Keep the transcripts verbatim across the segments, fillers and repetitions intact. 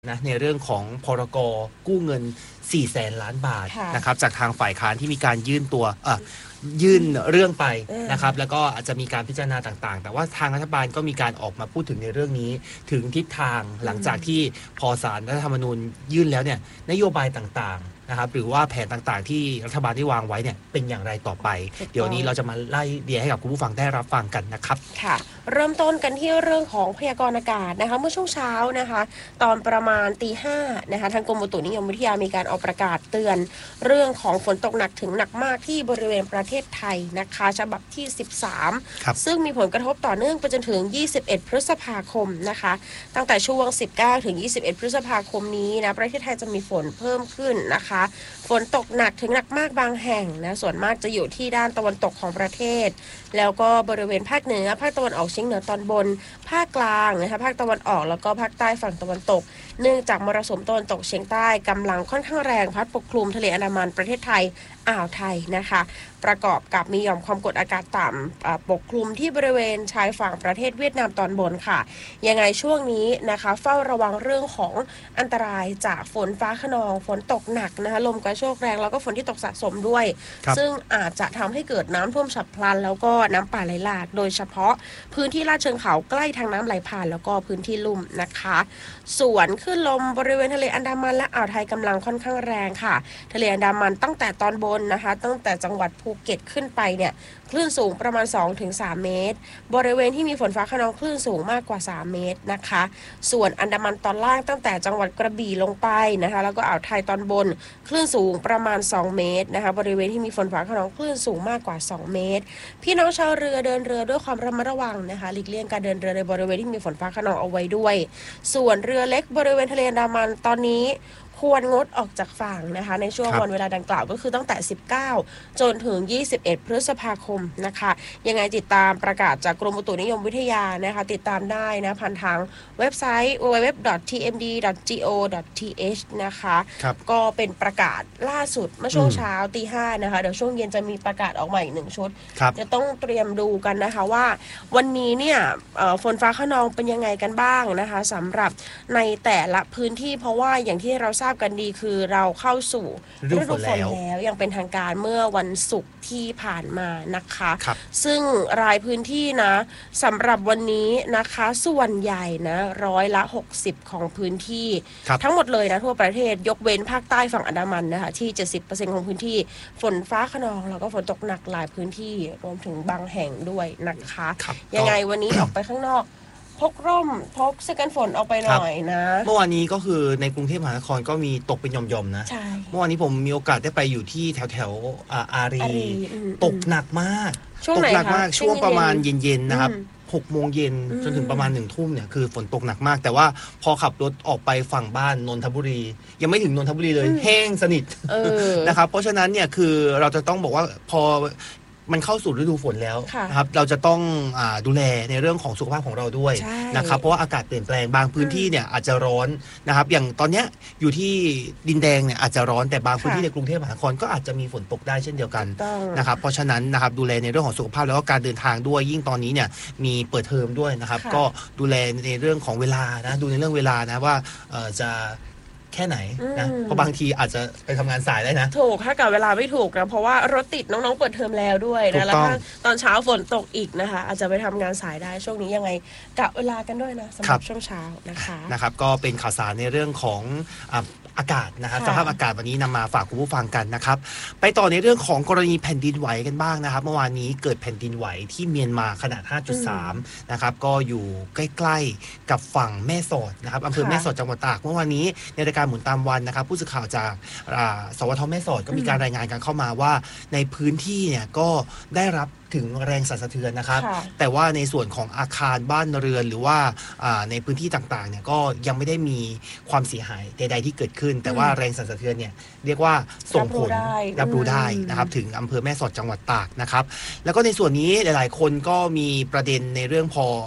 นะในเรื่องของพรกกู้เงินสี่แสนล้านบาทนะครับจากทางฝ่ายค้านที่มีการยื่นตัวเอ่อยื่นเรื่องไปนะครับแล้วก็อาจจะมีการพิจารณาต่างๆแต่ว่าทางรัฐบาลก็มีการออกมาพูดถึงในเรื่องนี้ถึงทิศทางหลังจากที่พอศาลรัฐธรรมนูญยื่นแล้วเนี่ยนโยบายต่างๆนะครับหรือว่าแผนต่างๆที่รัฐบาลได้วางไว้เนี่ยเป็นอย่างไรต่อไปเดี๋ยวนี้เราจะมาไล่เรียงให้กับคุณผู้ฟังได้รับฟังกันนะครับค่ะเริ่มต้นกันที่เรื่องของพยากรณ์อากาศนะคะเมื่อช่วงเช้านะคะตอนประมาณตีห้านะคะทางกรมอุตุนิยมวิทยามีการออกประกาศเตือนเรื่องของฝนตกหนักถึงหนักมากที่บริเวณประเทศไทยนะคะฉบับที่สิบสามซึ่งมีผลกระทบต่อเนื่องไปจนถึงยี่สิบเอ็ดพฤษภาคมนะคะตั้งแต่ช่วงสิบเก้าถึงยี่สิบเอ็ดพฤษภาคมนี้นะประเทศไทยจะมีฝนเพิ่มขึ้นนะคะฝนตกหนักถึงหนักมากบางแห่งนะส่วนมากจะอยู่ที่ด้านตะวันตกของประเทศแล้วก็บริเวณภาคเหนือภาคตะวันออกเฉียงเหนือตอนบนภาคกลางนะคะภาคตะวันออกแล้วก็ภาคใต้ฝั่งตะวันตกเนื่องจากมรสุมตะวันตกเฉียงใต้กำลังค่อนข้างแรงพัดปกคลุมทะเลอันดามันประเทศไทยอ่าวไทยนะคะประกอบกับมีหย่อมความกดอากาศต่ำปกคลุมที่บริเวณชายฝั่งประเทศเวียดนามตอนบนค่ะยังไงช่วงนี้นะคะเฝ้าระวังเรื่องของอันตรายจากฝนฟ้าคะนองฝนตกหนักนะคะลมกระโชกแรงแล้วก็ฝนที่ตกสะสมด้วยซึ่งอาจจะทำให้เกิดน้ำท่วมฉับพลันแล้วก็น้ำป่าไหลหลากโดยเฉพาะพื้นที่ลาดเชิงเขาใกล้ทางน้ำไหลผ่านแล้วก็พื้นที่ลุ่มนะคะส่วนคลื่นลมบริเวณทะเลอันดามันและอ่าวไทยกำลังค่อนข้างแรงค่ะทะเลอันดามันตั้งแต่ตอนบนนะคะตั้งแต่จังหวัดภูเก็ตขึ้นไปเนี่ยคลื่นสูงประมาณ สองถึงสาม เมตรบริเวณที่มีฝนฟ้าคะนองคลื่นสูงมากกว่าสามเมตรนะคะส่วนอันดามันตอนล่างตั้งแต่จังหวัดกระบี่ลงไปนะคะแล้วก็อ่าวไทยตอนบนคลื่นสูงประมาณสองเมตรนะคะบริเวณที่มีฝนฟ้าคะนองคลื่นสูงมากกว่าสองเมตรพี่น้องชาวเรือเดินเรือด้วยความระมัดระวังนะคะหลีกเลี่ยงการเดินเรือในบริเวณที่มีฝนฟ้าคะนองเอาไว้ด้วยส่วนเรือเล็กบริเวณทะเลอันดามันตอนนี้ควรงดออกจากฝั่งนะคะในช่วงวันเวลาดังกล่าวก็คือตั้งแต่สิบเก้าจนถึงยี่สิบเอ็ดพฤษภาคมนะคะยังไงติดตามประกาศจากกรมอุตุนิยมวิทยานะคะติดตามได้นะผ่านทางเว็บไซต์ ดับเบิลยู ดับเบิลยู ดับเบิลยู ดอท ที เอ็ม ดี ดอท จี โอ ดอท ที เอช นะคะก็เป็นประกาศล่าสุดเมื่อช่วงเช้าตีห้านะคะเดี๋ยวช่วงเย็นจะมีประกาศออกมาอีกหนึ่งชุดจะต้องเตรียมดูกันนะคะว่าวันนี้เนี่ยฝนฟ้าคะนองเป็นยังไงกันบ้างนะคะสำหรับในแต่ละพื้นที่เพราะว่าอย่างที่เราทราบกันดีคือเราเข้าสู่ฤดูฝนแล้วยังเป็นทางการเมื่อวันศุกร์ที่ผ่านมานะคะซึ่งรายพื้นที่นะสำหรับวันนี้นะคะส่วนใหญ่นะร้อยละหกสิบของพื้นที่ทั้งหมดเลยนะทั่วประเทศยกเว้นภาคใต้ฝั่งอันดามันนะคะที่ เจ็ดสิบเปอร์เซ็นต์ ของพื้นที่ฝนฟ้าคะนองแล้วก็ฝนตกหนักหลายพื้นที่รวมถึงบางแห่งด้วยนะคะยังไงวันนี้ออกไปข้างนอกพกร่มพกเสื้อกันฝนออกไปหน่อยนะเมื่อวานนี้ก็คือในกรุงเทพมหานครก็มีตกเป็นหย่อมๆนะเมื่อวานนี้ผมมีโอกาสได้ไปอยู่ที่แถวแถวอารีตกหนักมากตกหนักมากช่วงประมาณเย็นๆนะครับหกโมงเย็นจนถึงประมาณหนึ่งทุ่มเนี่ยคือฝนตกหนักมากแต่ว่าพอขับรถออกไปฝั่งบ้านนนทบุรียังไม่ถึงนนทบุรีเลยแห้งสนิทนะครับเพราะฉะนั้นเนี่ยคือเราจะต้องบอกว่าพอมันเข้าสู่ฤดูฝนแล้วนะครับเราจะต้องอ่าดูแลในเรื่องของสุขภาพของเราด้วยนะครับเพราะว่าอากาศเปลี่ยนแปลงบางพื้นที่เนี่ยอาจจะร้อนนะครับอย่างตอนเนี้ยอยู่ที่ดินแดงเนี่ยอาจจะร้อนแต่บางพื้นที่ในกรุงเทพมหานครก็อาจจะมีฝนตกได้เช่นเดียวกันนะครับเพราะฉะนั้นนะครับดูแลในเรื่องของสุขภาพแล้วก็การเดินทางด้วยยิ่งตอนนี้เนี่ยมีเปิดเทอมด้วยนะครับก็ดูแลในเรื่องของเวลานะดูในเรื่องเวลานะว่าเอ่อจะแค่ไหนนะเพราะบางทีอาจจะไปทำงานสายได้นะถูกถ้าเกิดเวลาไม่ถูกนะเพราะว่ารถติดน้องๆเปิดเทอมแล้วด้วยนะแล้วถ้าตอนเช้าฝนตกอีกนะคะอาจจะไปทำงานสายได้ช่วงนี้ยังไงกะเวลากันด้วยนะสำหรับช่วงเช้านะคะนะครับก็เป็นข่าวสารในเรื่องของอากาศนะครับสภาพอากาศวันนี้นำมาฝากคุณผู้ฟังกันนะครับไปต่อในเรื่องของกรณีแผ่นดินไหวกันบ้างนะครับเมื่อวานนี้เกิดแผ่นดินไหวที่เมียนมาขนาด ห้าจุดสาม นะครับก็อยู่ใกล้ๆกับฝั่งแม่สอดนะครับอำเภอแม่สอดจังหวัดตากเมื่อวานนี้ในรายการหมุนตามวันนะครับผู้สื่อข่าวจากสวทแม่สอดก็มีการรายงานกันเข้ามาว่าในพื้นที่เนี่ยก็ได้รับถึงแรงสั่นสะเทือนนะครับแต่ว่าในส่วนของอาคารบ้านเรือนหรือว่าในพื้นที่ต่างๆเนี่ยก็ยังไม่ได้มีความเสียหายใดๆที่เกิดขึ้นแต่ว่าแรงสั่นสะเทือนเนี่ยเรียกว่าส่งผลรับรู้ได้นะครับถึงอำเภอแม่สอดจังหวัดตากนะครับแล้วก็ในส่วนนี้หลายๆคนก็มีประเด็นในเรื่องพอ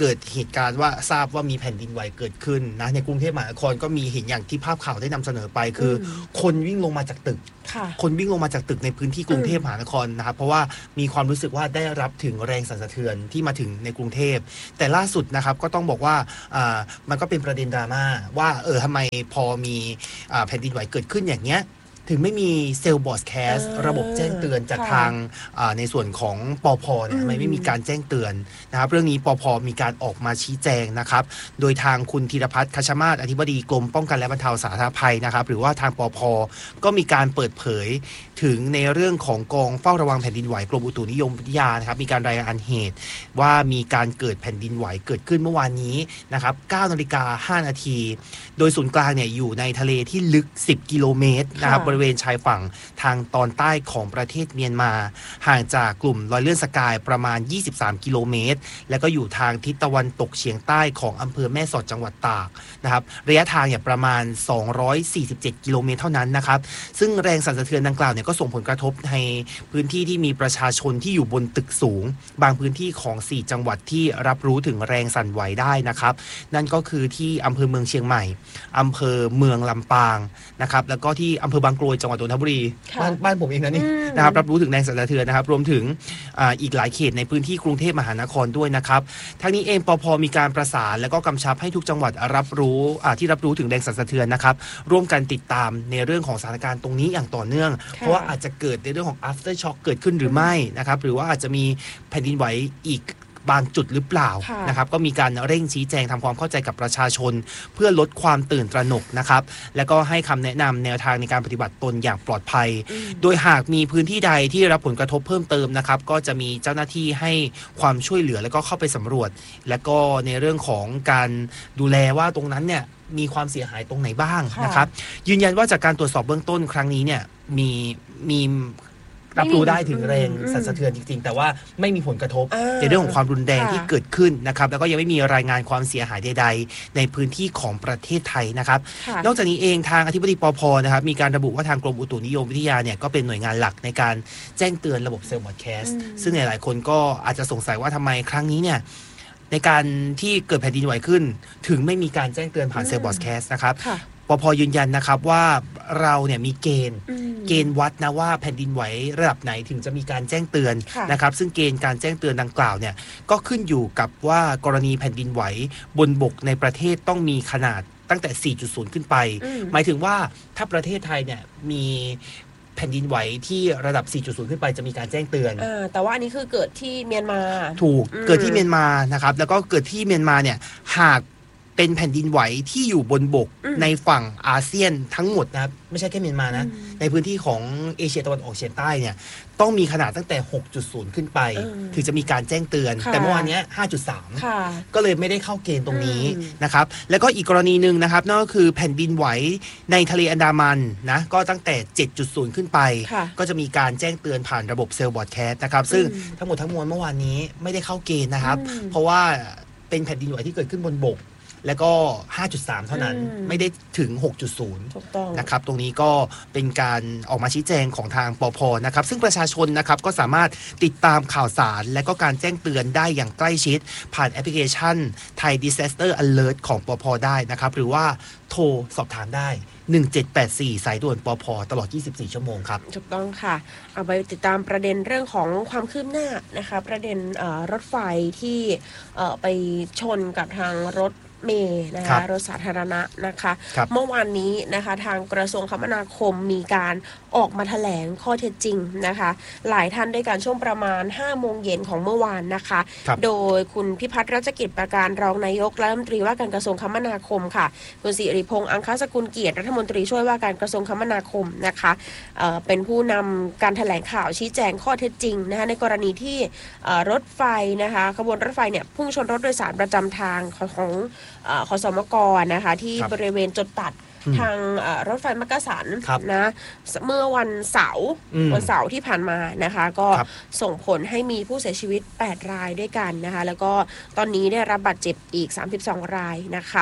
เกิดเหตุการณ์ว่าทราบว่ามีแผ่นดินไหวเกิดขึ้นนะในกรุงเทพมหานครก็มีเห็นอย่างที่ภาพข่าวได้นำเสนอไปคือคนวิ่งลงมาจากตึกคนวิ่งลงมาจากตึกในพื้นที่กรุงเทพมหานครนะครับเพราะว่ามีความรู้สึกว่าได้รับถึงแรงสั่นสะเทือนที่มาถึงในกรุงเทพแต่ล่าสุดนะครับก็ต้องบอกว่าอ่ามันก็เป็นประเด็นดราม่าว่าเออทำไมพอมีอ่าแผ่นดินไหวเกิดขึ้นอย่างเงี้ยถึงไม่มีเซลล์บอร์ดแคสระบบแจ้งเตือนจากทางในส่วนของปภเนี่ยทำไมไม่มีการแจ้งเตือนนะครับเรื่องนี้ปภมีการออกมาชี้แจงนะครับโดยทางคุณธีรพัฒน์คัชมาศอธิบดีกรมป้องกันและบรรเทาสาธารณภัยนะครับหรือว่าทางปภก็มีการเปิดเผยถึงในเรื่องของกองเฝ้าระวังแผ่นดินไหวกรมอุตุนิยมวิทยานะครับมีการรายงานเหตุว่ามีการเกิดแผ่นดินไหวเกิดขึ้นเมื่อวานนี้นะครับเก้านาฬิกาห้านาทีโดยศูนย์กลางเนี่ยอยู่ในทะเลที่ลึกสิบกิโลเมตรนะครับบริเวณชายฝั่งทางตอนใต้ของประเทศเมียนมาห่างจากกลุ่มรอยเลื่อนสกายประมาณยี่สิบสามกิโลเมตรแล้วก็อยู่ทางทิศตะวันตกเฉียงใต้ของอำเภอแม่สอดจังหวัดตากนะครับระยะทางเนี่ยประมาณสองร้อยสี่สิบเจ็ดกิโลเมตรเท่านั้นนะครับซึ่งแรงสั่นสะเทือนดังกล่าวเนี่ยก็ส่งผลกระทบในพื้นที่ที่มีประชาชนที่อยู่บนตึกสูงบางพื้นที่ของสี่จังหวัดที่รับรู้ถึงแรงสั่นไหวได้นะครับนั่นก็คือที่อำเภอเมืองเชียงใหม่อำเภอเมืองลำปางนะครับแล้วก็ที่อำเภอบางกรวยจังหวัดนนทบุรีบ้านบ้านผมเองนะนี่นะครับรับรู้ถึงแรงสั่นสะเทือนนะครับรวมถึง อ, อีกหลายเขตในพื้นที่กรุงเทพมหานครด้วยนะครับทั้งนี้เองปภมีการประสานและก็กำชับให้ทุกจังหวัดรับรู้ที่รับรู้ถึงแรงสั่นสะเทือนนะครับร่วมกันติดตามในเรื่องของสถานการณ์ตรงนี้อย่างต่อเนื่องเพราะว่าอาจจะเกิดในเรื่องของ after shock เกิดขึ้นหรือไม่นะครับหรือว่าอาจจะมีแผ่นดินไหวอีกบางจุดหรือเปล่านะครับก็มีการเร่งชี้แจงทำความเข้าใจกับประชาชนเพื่อลดความตื่นตระหนกนะครับและก็ให้คำแนะนำแนวทางในการปฏิบัติตนอย่างปลอดภัยโดยหากมีพื้นที่ใดที่รับผลกระทบเพิ่มเติมนะครับก็จะมีเจ้าหน้าที่ให้ความช่วยเหลือแล้วก็เข้าไปสำรวจและก็ในเรื่องของการดูแลว่าตรงนั้นเนี่ยมีความเสียหายตรงไหนบ้างนะครับยืนยันว่าจากการตรวจสอบเบื้องต้นครั้งนี้เนี่ยมีมีรับรู้ได้ถึงแรงสั่นสะเทือนจริงๆแต่ว่าไม่มีผลกระทบในเรื่องของความรุนแรงที่เกิดขึ้นนะครับแล้วก็ยังไม่มีรายงานความเสียหายใดๆในพื้นที่ของประเทศไทยนะครับนอกจากนี้เองทางอธิบดีปภนะครับมีการระบุว่าทางกรมอุตุนิยมวิทยาเนี่ยก็เป็นหน่วยงานหลักในการแจ้งเตือนระบบเซลล์บอร์ดแคสต์ซึ่งหลายๆคนก็อาจจะสงสัยว่าทำไมครั้งนี้เนี่ยในการที่เกิดแผ่นดินไหวขึ้นถึงไม่มีการแจ้งเตือนผ่านเซลล์บอร์ดแคสต์นะครับปภยืนยันนะครับว่าเราเนี่ยมีเกณฑ์เกณฑ์วัดนะว่าแผ่นดินไหวระดับไหนถึงจะมีการแจ้งเตือนนะครับซึ่งเกณฑ์การแจ้งเตือนดังกล่าวเนี่ยก็ขึ้นอยู่กับว่ากรณีแผ่นดินไหวบนบกในประเทศต้องมีขนาดตั้งแต่ สี่จุดศูนย์ ขึ้นไปหมายถึงว่าถ้าประเทศไทยเนี่ยมีแผ่นดินไหวที่ระดับ สี่จุดศูนย์ ขึ้นไปจะมีการแจ้งเตือนอ่าแต่ว่าอันนี้คือเกิดที่เมียนมาถูกเกิดที่เมียนมานะครับแล้วก็เกิดที่เมียนมาเนี่ยหากเป็นแผ่นดินไหวที่อยู่บนบกในฝั่งอาเซียนทั้งหมดนะครับไม่ใช่แค่เมียนมานะในพื้นที่ของเอเชียตะวันออกเฉียงใต้เนี่ยต้องมีขนาดตั้งแต่ หกจุดศูนย์ ขึ้นไปถึงจะมีการแจ้งเตือนแต่เมื่อวานนี้ ห้าจุดสาม ก็เลยไม่ได้เข้าเกณฑ์ตรงนี้นะครับแล้วก็อีกกรณีนึงนะครับนั่นก็คือแผ่นดินไหวในทะเลอันดามันนะก็ตั้งแต่ เจ็ดจุดศูนย์ ขึ้นไปก็จะมีการแจ้งเตือนผ่านระบบเซลล์บอร์ดแคสต์นะครับซึ่งทั้งหมดทั้งมวลเมื่อวานนี้ไม่ได้เข้าเกณฑ์นะครับเพราะว่าเป็นแผ่นดินไหวที่เกิดขึ้นบนบกแล้วก็ ห้าจุดสาม เท่านั้นไม่ได้ถึง หกจุดศูนย์ นะครับตรงนี้ก็เป็นการออกมาชี้แจงของทางปภนะครับซึ่งประชาชนนะครับก็สามารถติดตามข่าวสารและก็การแจ้งเตือนได้อย่างใกล้ชิดผ่านแอปพลิเคชัน Thai Disaster Alert ของปภได้นะครับหรือว่าโทรสอบถามได้หนึ่งเจ็ดแปดสี่สายด่วนปภตลอดยี่สิบสี่ชั่วโมงครับถูกต้องค่ะเอาไปติดตามประเด็นเรื่องของความคืบหน้านะคะประเด็นรถไฟที่ไปชนกับทางรถเมล์นะคะรถสาธารณะนะคะเมื่อวานนี้นะคะทางกระทรวงคมนาคมมีการออกมาแถลงข้อเท็จจริงนะคะหลายท่านด้วยกันช่วงประมาณห้าโมงเย็นของเมื่อวานนะคะโดยคุณพิพัฒน์รัชกิจประการรองนายกรัฐมนตรีว่าการกระทรวงคมนาคมค่ะคุณสิริพงษ์อังคสกุลเกียรติรัฐมนตรีช่วยว่าการกระทรวงคมนาคมนะคะเอ่อเป็นผู้นำการแถลงข่าวชี้แจงข้อเท็จจริงนะคะในกรณีที่รถไฟนะคะขบวนรถไฟเนี่ยพุ่งชนรถโดยสารประจำทางของขสมกนะคะที่บริเวณจุดตัดทางรถไฟมักกะสันนะเมื่อวันเสาร์วันเสาร์ที่ผ่านมานะคะก็ส่งผลให้มีผู้เสียชีวิตแปดรายด้วยกันนะคะแล้วก็ตอนนี้ได้รับบาดเจ็บอีกสามสิบสองรายนะคะ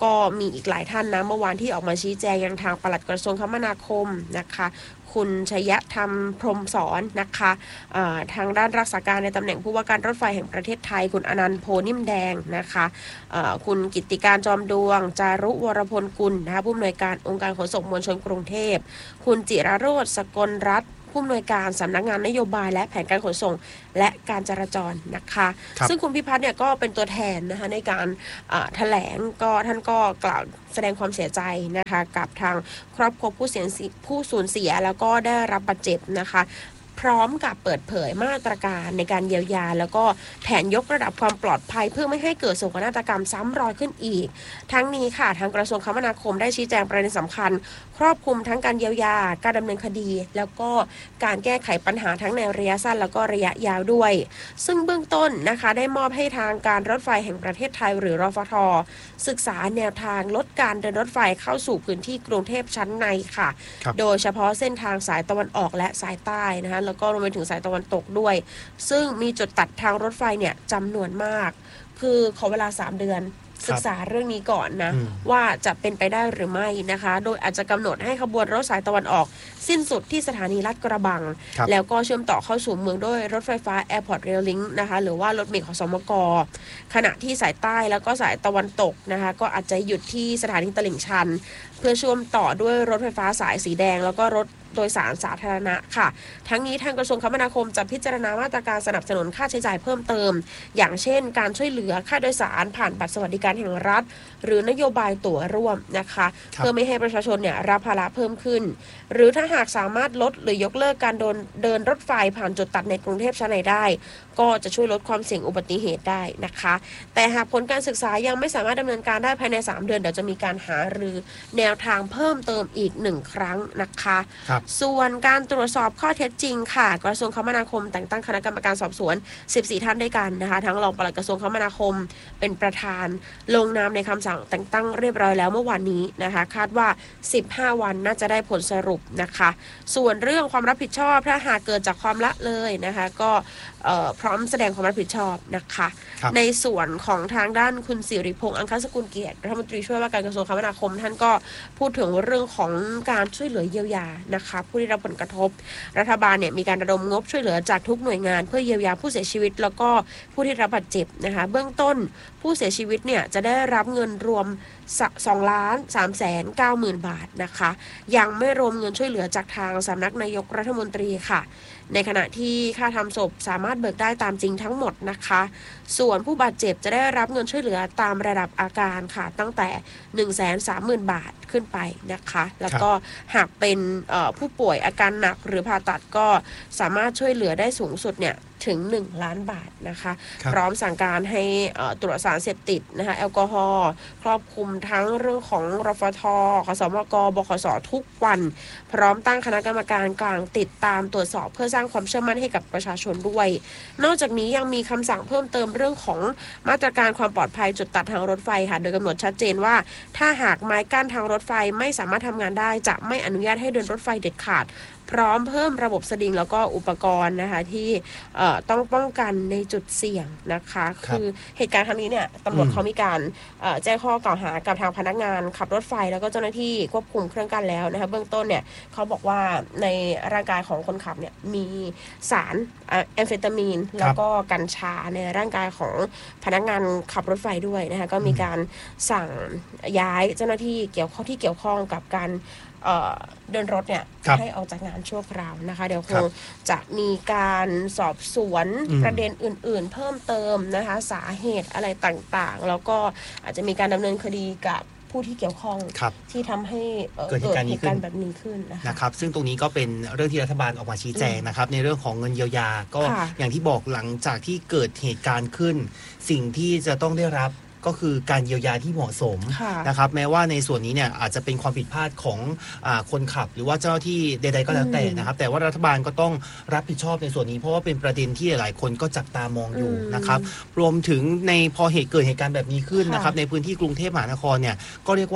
ก็มีอีกหลายท่านนะเมื่อวานที่ออกมาชี้แจงยังทางปลัดกระทรวงคมนาคมนะคะคุณชยธรรมพรหมสอนนะคะทางด้านรักษาการในตำแหน่งผู้ว่าการรถไฟแห่งประเทศไทยคุณอนันต์โพนิ่มแดงนะคะคุณกิตติการจอมดวงจารุวรพลกุลนะคะผู้อำนวยการองค์การขนส่งมวลชนกรุงเทพคุณจิรโรจน์สกลรัตน์ผู้อำนวยการสำนักงานนโยบายและแผนการขนส่งและการจราจรนะคะซึ่งคุณพิพัฒน์เนี่ยก็เป็นตัวแทนนะคะในการแถลงก็ท่านก็กล่าวแสดงความเสียใจนะคะกับทางครอบครัวผู้เสียผู้สูญเสียแล้วก็ได้รับบาดเจ็บนะคะพร้อมกับเปิดเผยมาตรการในการเยียวยาแล้วก็แผนยกระดับความปลอดภัยเพื่อไม่ให้เกิดโศกนาฏกรรมซ้ำรอยขึ้นอีกทั้งนี้ค่ะทางกระทรวงคมนาคมได้ชี้แจงประเด็นสำคัญครอบคลุมทั้งการเยียวยาการดำเนินคดีแล้วก็การแก้ไขปัญหาทั้งในระยะสั้นแล้วก็ระยะยาวด้วยซึ่งเบื้องต้นนะคะได้มอบให้ทางการรถไฟแห่งประเทศไทยหรือรฟท.ศึกษาแนวทางลดการเดินรถไฟเข้าสู่พื้นที่กรุงเทพชั้นในค่ะโดยเฉพาะเส้นทางสายตะวันออกและสายใต้นะคะแล้วก็รวมไปถึงสายตะวันตกด้วยซึ่งมีจุดตัดทางรถไฟเนี่ยจำนวนมากคือขอเวลาสามเดือนศึกษาเรื่องนี้ก่อนนะว่าจะเป็นไปได้หรือไม่นะคะโดยอาจจะกำหนดให้ขบวนรถสายตะวันออกสิ้นสุดที่สถานีลาดกระบังแล้วก็เชื่อมต่อเข้าสู่เมืองด้วยรถไฟฟ้า Airport Rail Link นะคะหรือว่ารถเมล์ของสมก.ขณะที่สายใต้แล้วก็สายตะวันตกนะคะก็อาจจะหยุดที่สถานีตลิ่งชันเพื่อเชื่อมต่อด้วยรถไฟฟ้าสายสีแดงแล้วก็รถโดยสารสาธารณะค่ะทั้งนี้ทางกระทรวงคมนาคมจะพิจารณามาตรการสนับสนุนค่าใช้จ่ายเพิ่มเติมอย่างเช่นการช่วยเหลือค่าโดยสารผ่านบัตรสวัสดิการแห่งรัฐหรือนโยบายตั๋วร่วมนะคะเพื่อไม่ให้ประชาชนเนี่ยรับภาระเพิ่มขึ้นหรือถ้าหากสามารถลดหรือยกเลิกการเดินเดินรถไฟผ่านจุดตัดในกรุงเทพชั้นในได้ก็จะช่วยลดความเสี่ยงอุบัติเหตุได้นะคะแต่หากผลการศึกษายังไม่สามารถดำเนินการได้ภายในสามเดือนเดี๋ยวจะมีการหารือแนวทางเพิ่มเติมอีกหนึ่งครั้งนะคะส่วนการตรวจสอบข้อเท็จจริงค่ะกระทรวงคมนาคมแต่งตั้งคณะกรรมการสอบสวนสิบสี่ท่านด้วยกันนะคะทั้งรองปลัดกระทรวงคมนาคมเป็นประธานลงนามในคำสั่งแต่งตั้งเรียบร้อยแล้วเมื่อวานนี้นะคะคาดว่าสิบห้าวันน่าจะได้ผลสรุปนะคะส่วนเรื่องความรับผิดชอบถ้าหากเกิดจากความละเลยนะคะก็พร้อมแสดงความรับผิดชอบนะคะในส่วนของทางด้านคุณสิริพงษ์อังคสกุลเกียรติรัฐมนตรีช่วยว่าการกระทรวงคมนาคมท่านก็พูดถึงเรื่องของการช่วยเหลือเยียวยานะคะผู้ได้รับผลกระทบรัฐบาลเนี่ยมีการระดมงบช่วยเหลือจากทุกหน่วยงานเพื่อเยียวยาผู้เสียชีวิตแล้วก็ผู้ที่รับบาดเจ็บนะคะเบื้องต้นผู้เสียชีวิตเนี่ยจะได้รับเงินรวมสองล้านสามแสนเก้าหมื่นบาทนะคะยังไม่รวมเงินช่วยเหลือจากทางสำนักนายกรัฐมนตรีค่ะในขณะที่ค่าทำศพสามารถเบิกได้ตามจริงทั้งหมดนะคะส่วนผู้บาดเจ็บจะได้รับเงินช่วยเหลือตามระดับอาการค่ะตั้งแต่ หนึ่งแสนสามหมื่นบาทขึ้นไปนะคะแล้วก็หากเป็นผู้ป่วยอาการหนักหรือผ่าตัดก็สามารถช่วยเหลือได้สูงสุดเนี่ยถึงหนึ่งล้านบาทนะคะพร้อมสั่งการให้ตรวจสารเสพติดนะคะแอลกอฮอล์ครอบคลุมทั้งเรื่องของรฟท.ขสมก.บขส.ทุกวันพร้อมตั้งคณะกรรมการกลางติดตามตรวจสอบเพื่อสร้างความเชื่อมั่นให้กับประชาชนด้วยนอกจากนี้ยังมีคำสั่งเพิ่มเติมเรื่องของมาตรการความปลอดภัยจุดตัดทางรถไฟค่ะโดยกำหนดชัดเจนว่าถ้าหากไม้กั้นทางรถไฟไม่สามารถทำงานได้จะไม่อนุญาตให้เดินรถไฟเด็ดขาดพร้อมเพิ่มระบบสลิงแล้วก็อุปกรณ์นะคะที่ต้องป้องกันในจุดเสี่ยงนะคะคือเหตุการณ์ครั้งนี้เนี่ยตำรวจเขามีการแจ้งข้อกล่าวหากับทางพนักงานขับรถไฟแล้วก็เจ้าหน้าที่ควบคุมเครื่องกั้นแล้วนะคะเบื้องต้นเนี่ยเขาบอกว่าในร่างกายของคนขับเนี่ยมีสารแอมเฟตามีนแล้วก็กัญชาในร่างกายของพนักงานขับรถไฟด้วยนะคะก็มีการสั่งย้ายเจ้าหน้าที่เกี่ยวข้องที่เกี่ยวข้องกับการเดินรถเนี่ยให้ออกจากงานชั่วคราวนะคะเดี๋ยวคงจะมีการสอบสวนประเด็นอื่นๆเพิ่มเติมนะคะสาเหตุอะไรต่างๆแล้วก็อาจจะมีการดำเนินคดีกับผู้ที่เกี่ยวข้องที่ทำให้เกิดเหตุการณ์แบบนี้ขึ้นนะครับซึ่งตรงนี้ก็เป็นเรื่องที่รัฐบาลออกมาชี้แจงนะครับในเรื่องของเงินเยียวยาก็อย่างที่บอกหลังจากที่เกิดเหตุการณ์ขึ้นสิ่งที่จะต้องได้รับก็คือการเยียวยาที่เหมาะสมนะครับแม้ว่าในส่วนนี้เนี่ยอาจจะเป็นความผิดพลาดของอ่าคนขับหรือว่าเจ้าหน้าที่ใดๆก็แล้วแต่นะครับแต่ว่ารัฐบาลก็ต้องรับผิดชอบในส่วนนี้เพราะว่าเป็นประเด็นที่หลายคนก็จับตามองอยู่นะครับรวมถึงในพอเหตุเกิดเหตุการณ์แบบนี้ขึ้นนะครับในพื้นที่กรุงเทพมหานครเนี่ยก็เรียกว่า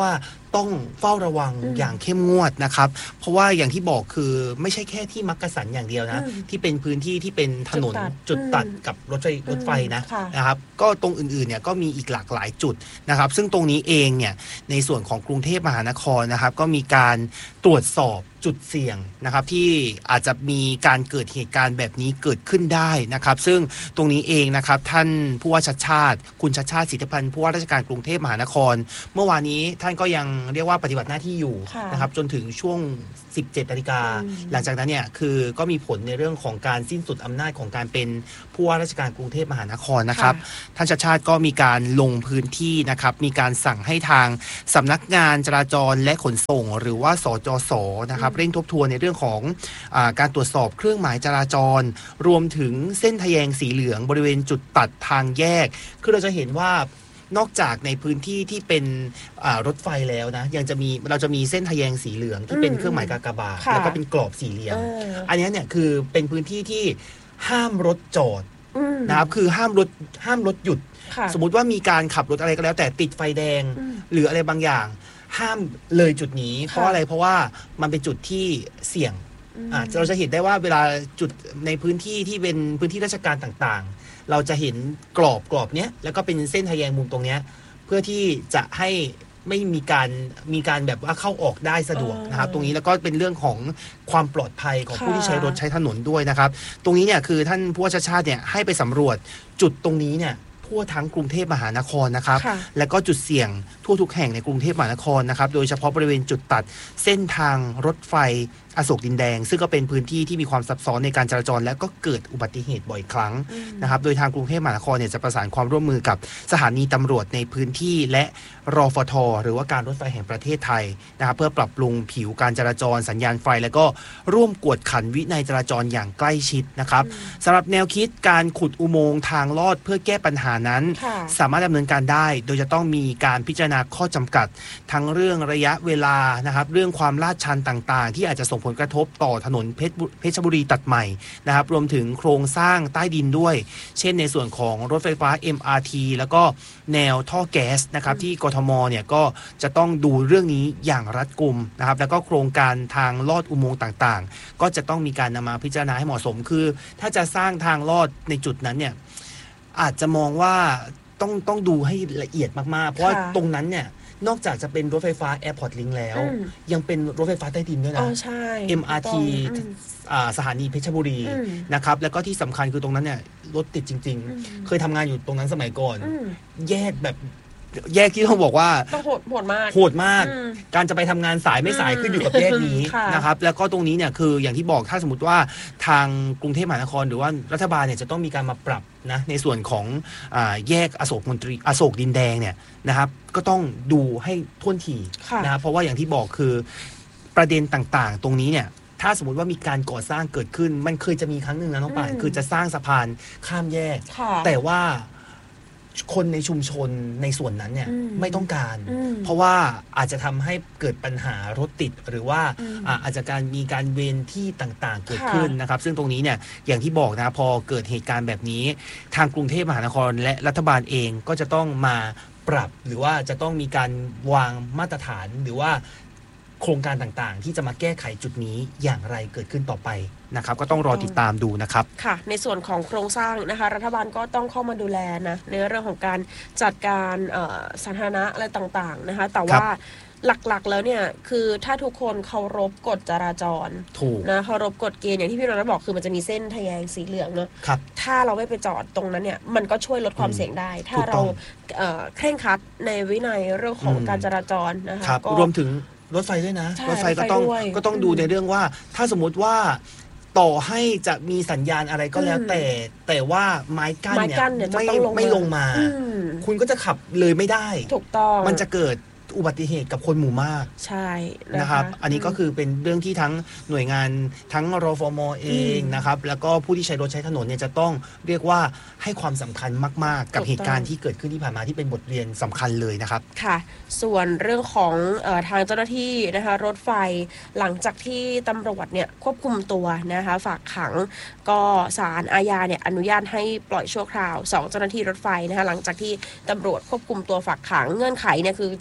ต้องเฝ้าระวังอย่างเข้มงวดนะครับเพราะว่าอย่างที่บอกคือไม่ใช่แค่ที่มักกะสันอย่างเดียวนะที่เป็นพื้นที่ที่เป็นถนนจุดตัดกับรถไฟรถไฟนะนะครับก็ตรงอื่นๆเนี่ยก็มีอีกหลากหลายจุดนะครับซึ่งตรงนี้เองเนี่ยในส่วนของกรุงเทพมหานครนะครับก็มีการตรวจสอบจุดเสี่ยงนะครับที่อาจจะมีการเกิดเหตุการณ์แบบนี้เกิดขึ้นได้นะครับซึ่งตรงนี้เองนะครับท่านผู้ว่าชัชชาติคุณชัชชาติสิทธิพันธ์ผู้ว่าราชการกรุงเทพมหานครเมื่อวานนี้ท่านก็ยังเรียกว่าปฏิบัติหน้าที่อยู่นะครับจนถึงช่วงสิบเจ็ดนาฬิกาหลังจากนั้นเนี่ยคือก็มีผลในเรื่องของการสิ้นสุดอำนาจของการเป็นผู้ว่าราชการกรุงเทพมหานครนะครับท่านชัชชาติก็มีการลงพื้นที่นะครับมีการสั่งให้ทางสำนักงานจราจรและขนส่งหรือว่าสจสนะครับเร่งทบทวนในเรื่องของอาการตรวจสอบเครื่องหมายจราจรรวมถึงเส้นทะแยงสีเหลืองบริเวณจุดตัดทางแยกคือเราจะเห็นว่านอกจากในพื้นที่ที่เป็นรถไฟแล้วนะยังจะมีเราจะมีเส้นทะแยงสีเหลืองที่เป็นเครื่องหมายกากบาทแล้วก็เป็นกรอบสี่เหลี่ยมอันนี้เนี่ยคือเป็นพื้นที่ที่ห้ามรถจอดนะครับคือห้ามรถห้ามรถหยุดสมมุติว่ามีการขับรถอะไรก็แล้วแต่ติดไฟแดงหรืออะไรบางอย่างห้ามเลยจุดนี้เพราะอะไรเพราะว่ามันเป็นจุดที่เสี่ยงอ่าเราจะเห็นได้ว่าเวลาจุดในพื้นที่ที่เป็นพื้นที่ราชการต่างๆเราจะเห็นกรอบกรอบเนี้ยแล้วก็เป็นเส้นทะแยงมุมตรงเนี้ยเพื่อที่จะให้ไม่มีการมีการแบบว่าเข้าออกได้สะดวกนะครับตรงนี้แล้วก็เป็นเรื่องของความปลอดภัยของผู้ที่ใช้รถใช้ถนนด้วยนะครับตรงนี้เนี่ยคือท่านผู้ว่าชัชชาติเนี่ยให้ไปสำรวจจุดตรงนี้เนี่ยทั่วทั้งกรุงเทพมหานครนะครับและก็จุดเสี่ยงทั่วทุกแห่งในกรุงเทพมหานครนะครับโดยเฉพาะบริเวณจุดตัดเส้นทางรถไฟอโศกดินแดงซึ่งก็เป็นพื้นที่ที่มีความซับซ้อนในการจราจรและก็เกิดอุบัติเหตุบ่อยครั้งนะครับโดยทางกรุงเทพมหานครเนี่ยจะประสานความร่วมมือกับสถานีตำรวจในพื้นที่และรฟท.หรือว่าการรถไฟแห่งประเทศไทยนะครับเพื่อปรับปรุงผิวการจราจรสัญญาณไฟและก็ร่วมกวดขันวินัยจราจรอย่างใกล้ชิดนะครับสำหรับแนวคิดการขุดอุโมงค์ทางลอดเพื่อแก้ปัญหานั้นสามารถดำเนินการได้โดยจะต้องมีการพิจารณาข้อจำกัดทั้งเรื่องระยะเวลานะครับเรื่องความลาดชันต่างๆที่อาจจะส่งผลกระทบต่อถนนเพชรบุรีตัดใหม่นะครับรวมถึงโครงสร้างใต้ดินด้วยเช่นในส่วนของรถไฟฟ้า เอ็ม อาร์ ที แล้วก็แนวท่อแก๊สนะครับที่กทมเนี่ยก็จะต้องดูเรื่องนี้อย่างรัดกุมนะครับแล้วก็โครงการทางลอดอุโมงค์ต่างๆก็จะต้องมีการนำมาพิจารณาให้เหมาะสมคือถ้าจะสร้างทางลอดในจุดนั้นเนี่ยอาจจะมองว่าต้องต้องดูให้ละเอียดมากๆเพราะว่าตรงนั้นเนี่ยนอกจากจะเป็นรถไฟฟ้า Airport Link แล้วยังเป็นรถไฟฟ้าใต้ดินด้วยนะ เอ็ม อาร์ ที สถานีเพชรบุรีนะครับแล้วก็ที่สำคัญคือตรงนั้นเนี่ยรถติดจริงๆเคยทำงานอยู่ตรงนั้นสมัยก่อนแยกแบบแยกที่ต้องบอกว่าต้องโหดโหดมากโหดมากการจะไปทำงานสายไม่สายขึ้นอยู่กับแยกนี้นะครับแล้วก็ตรงนี้เนี่ยคืออย่างที่บอกถ้าสมมติว่าทางกรุงเทพมหานครหรือว่ารัฐบาลเนี่ยจะต้องมีการมาปรับนะในส่วนของอ่าแยกอโศกมนตรีอโศกดินแดงเนี่ยนะครับก็ต้องดูให้ท่วนทีนะครับเพราะว่าอย่างที่บอกคือประเด็นต่างๆตรงนี้เนี่ยถ้าสมมติว่ามีการก่อสร้างเกิดขึ้นมันเคยจะมีครั้งหนึ่งนะน้องป่านคือจะสร้างสะพานข้ามแยกแต่ว่าคนในชุมชนในส่วนนั้นเนี่ยไม่ต้องการเพราะว่าอาจจะทำให้เกิดปัญหารถติดหรือว่าอาจจะการมีการเวรที่ต่างๆเกิดขึ้นนะครับซึ่งตรงนี้เนี่ยอย่างที่บอกนะพอเกิดเหตุการณ์แบบนี้ทางกรุงเทพมหานครและรัฐบาลเองก็จะต้องมาปรับหรือว่าจะต้องมีการวางมาตรฐานหรือว่าโครงการต่างๆที่จะมาแก้ไขจุดนี้อย่างไรเกิดขึ้นต่อไปนะครับก็ต้องรอติดตามดูนะครับค่ะในส่วนของโครงสร้างนะคะรัฐบาลก็ต้องเข้ามาดูแลนะในเรื่องของการจัดการสาธารณะอะไรต่างๆนะคะแต่ว่าหลักๆแล้วเนี่ยคือถ้าทุกคนเคารพกฎจราจรนะเคารพกฎเกณฑ์อย่างที่พี่รณบอกคือมันจะมีเส้นทะแยงสีเหลืองเนอะถ้าเราไม่ไปจอดตรงนั้นเนี่ยมันก็ช่วยลดความเสี่ยงได้ถ้าเราเคร่งครัดในวินัยเรื่องของการจราจรนะคะก็รวมถึงรถไฟด้วยนะรถไฟก็ต้องก็ต้องดูในเรื่องว่าถ้าสมมติว่าต่อให้จะมีสัญญาณอะไรก็แล้วแต่แต่ว่าไม้กั้นเนี่ยไม่ไม่ลงมาคุณก็จะขับเลยไม่ได้ถูกต้องมันจะเกิดอุบัติเหตุกับคนหมู่มากใช่นะครับอันนี้ก็คือเป็นเรื่องที่ทั้งหน่วยงานทั้งรฟม.เองนะครับแล้วก็ผู้ที่ใช้รถใช้ถนนเนี่ยจะต้องเรียกว่าให้ความสำคัญมากๆกับเหตุการณ์ที่เกิดขึ้นที่ผ่านมาที่เป็นบทเรียนสำคัญเลยนะครับค่ะส่วนเรื่องของเอ่อทางเจ้าหน้าที่นะคะรถไฟหลังจากที่ตำรวจเนี่ยควบคุมตัวนะคะฝากขังก็ศาลอาญาเนี่ยอนุญาตให้ปล่อยชั่วคราวสองเจ้าหน้าที่รถไฟนะคะหลังจากที่ตำรวจควบคุมตัวฝากขังเงื่อนไขเนี่ยคือจะต้อง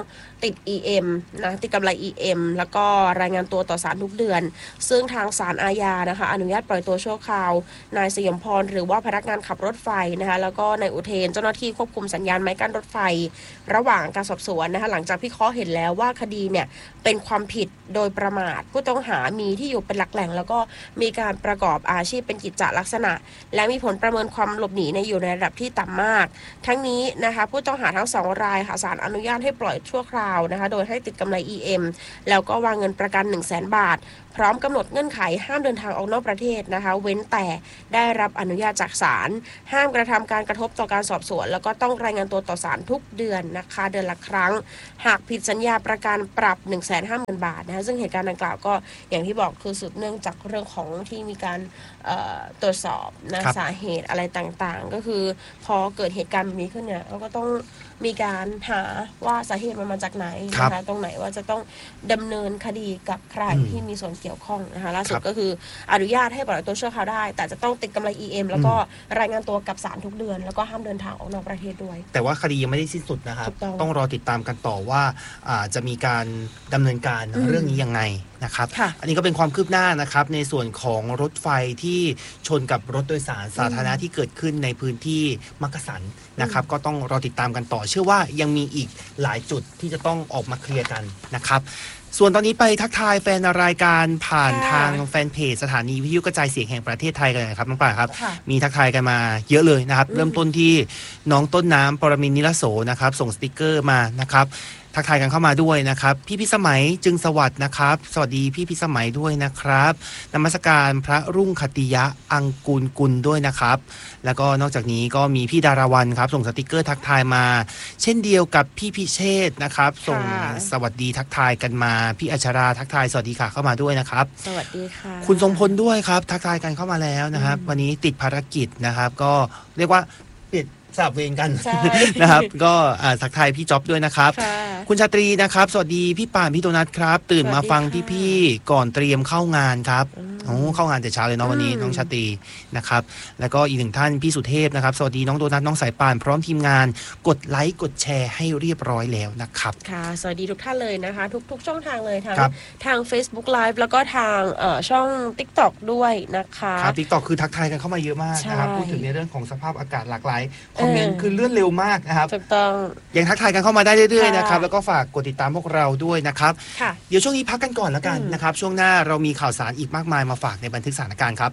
ติด อี เอ็ม นะติดกำไร อี เอ็ม แล้วก็รายงานตัวต่อศาลทุกเดือนซึ่งทางศาลอาญานะคะอนุญาตปล่อยตัวชั่วคราวนายสยมพรหรือว่าพนักงานขับรถไฟนะคะแล้วก็นายอุเทนเจ้าหน้าที่ควบคุมสัญญาณไม้กั้นรถไฟระหว่างการสอบสวนนะคะหลังจากพิเคราะห์เห็นแล้วว่าคดีเนี่ยเป็นความผิดโดยประมาทผู้ต้องหามีที่อยู่เป็นหลักแหล่งแล้วก็มีการประกอบอาชีพเป็นกิจจลักษณะและมีผลประเมินความหลบหนีในอยู่ในระดับที่ต่ำมากทั้งนี้นะคะผู้ต้องหาทั้งสองรายค่ะศาลอนุญาตให้ปล่อยชั่วคราวนะคะโดยให้ติดกำไร อี เอ็ม แล้วก็วางเงินประกัน หนึ่งแสน บาทพร้อมกำหนดเงื่อนไขห้ามเดินทางออกนอกประเทศนะคะเว้นแต่ได้รับอนุญาตจากศาลห้ามกระทำการกระทบต่อการสอบสวนแล้วก็ต้องรายงานตัวต่อศาลทุกเดือนนะคะเดือนละครั้งหากผิดสัญญาประกันปรับ หนึ่งแสนห้าหมื่น บาทนะคะซึ่งเหตุการณ์ดังกล่าวก็อย่างที่บอกคือสืบเนื่องจากเรื่องของที่มีการตรวจสอบนะสาเหตุอะไรต่างๆก็คือพอเกิดเหตุการณ์แบบนี้ขึ้นเนี่ยเราก็ต้องมีการหาว่าสาเหตุมันมาจากไหนนะคะตรงไหนว่าจะต้องดำเนินคดีกับใครที่มีส่วนเกี่ยวข้องนะคะล่าสุดก็คืออนุญาตให้ปล่อยตัวชั่วคราวได้แต่จะต้องติดกำไร อี เอ็ม แล้วก็รายงานตัวกับศาลทุกเดือนแล้วก็ห้ามเดินทางออกนอกประเทศด้วยแต่ว่าคดียังไม่ได้สิ้นสุดนะครับตต้องรอติดตามกันต่อว่าจะมีการดำเนินการเรื่องนี้ยังไงนะครับอันนี้ก็เป็นความคืบหน้านะครับในส่วนของรถไฟที่ชนกับรถโดยสารสาธารณะที่เกิดขึ้นในพื้นที่มักกะสันนะครับก็ต้องรอติดตามกันต่อเชื่อว่ายังมีอีกหลายจุดที่จะต้องออกมาเคลียร์กันนะครับส่วนตอนนี้ไปทักทายแฟนรายการผ่านทางแฟนเพจสถานีวิทยุกระจายเสียงแห่งประเทศไทยกันเลยครับน้องป่าครับมีทักทายกันมาเยอะเลยนะครับเริ่มต้นที่น้องต้นน้ำปรมินทร์นิรโสนะครับส่งสติกเกอร์มานะครับทักทายกันเข้ามาด้วยนะครับพี่พิสมัยจึงสวัสดิ์นะครับสวัสดีพี่พิสมัยด้วยนะครับนมัสการพระรุ่งคติยะอังกูลกุลด้วยนะครับแล้วก็นอกจากนี้ก็มีพี่ดาราวันครับส่งสติกเกอร์ทักทายมาเช่นเดียวกับพี่พิเชษนะครับส่งสวัสดีทักทายกันมาพี่อัชราทักทายสวัสดีค่ะเข้ามาด้วยนะครับสวัสดีค่ะคุณทรงพลด้วยครับทักทายกันเข้ามาแล้วนะครับวันนี้ติดภารกิจนะครับก็เรียกว่าปิดสลับเวรกันนะครับก็ทักทายพี่จ๊อบด้วยนะครับคุณชาตรีนะครับสวัสดีพี่ป่านพี่โดนัทครับตื่นมาฟังพี่ๆก่อนเตรียมเข้างานครับโอ้เข้างานแต่เช้าเลยเนาะวันนี้น้องชาตรีนะครับแล้วก็อีกหนึ่งท่านพี่สุเทพนะครับสวัสดีน้องโดนัทน้องสายป่านพร้อมทีมงานกดไลค์กดแชร์ให้เรียบร้อยแล้วนะครับค่ะสวัสดีทุกท่านเลยนะคะทุกๆช่องทางเลยทั้งทาง Facebook Live แล้วก็ทางช่อง TikTok ด้วยนะคะครับ TikTok คือทักทายกันเข้ามาเยอะมากนะครับพูดถึงในเรื่องของสภาพอากาศหลากหลายคอมเมนต์คือเลื่อนเร็วมากนะครับถูกต้องยังทักทายกันเข้ามาได้เรื่อยๆนะครับแล้วก็ฝากกดติดตามพวกเราด้วยนะครับเดี๋ยวช่วงนี้พักกันก่อนแล้วกันนะครับช่วงหน้าเรามีข่าวสารอีกมากมายมาฝากในบันทึกสถานการณ์ครับ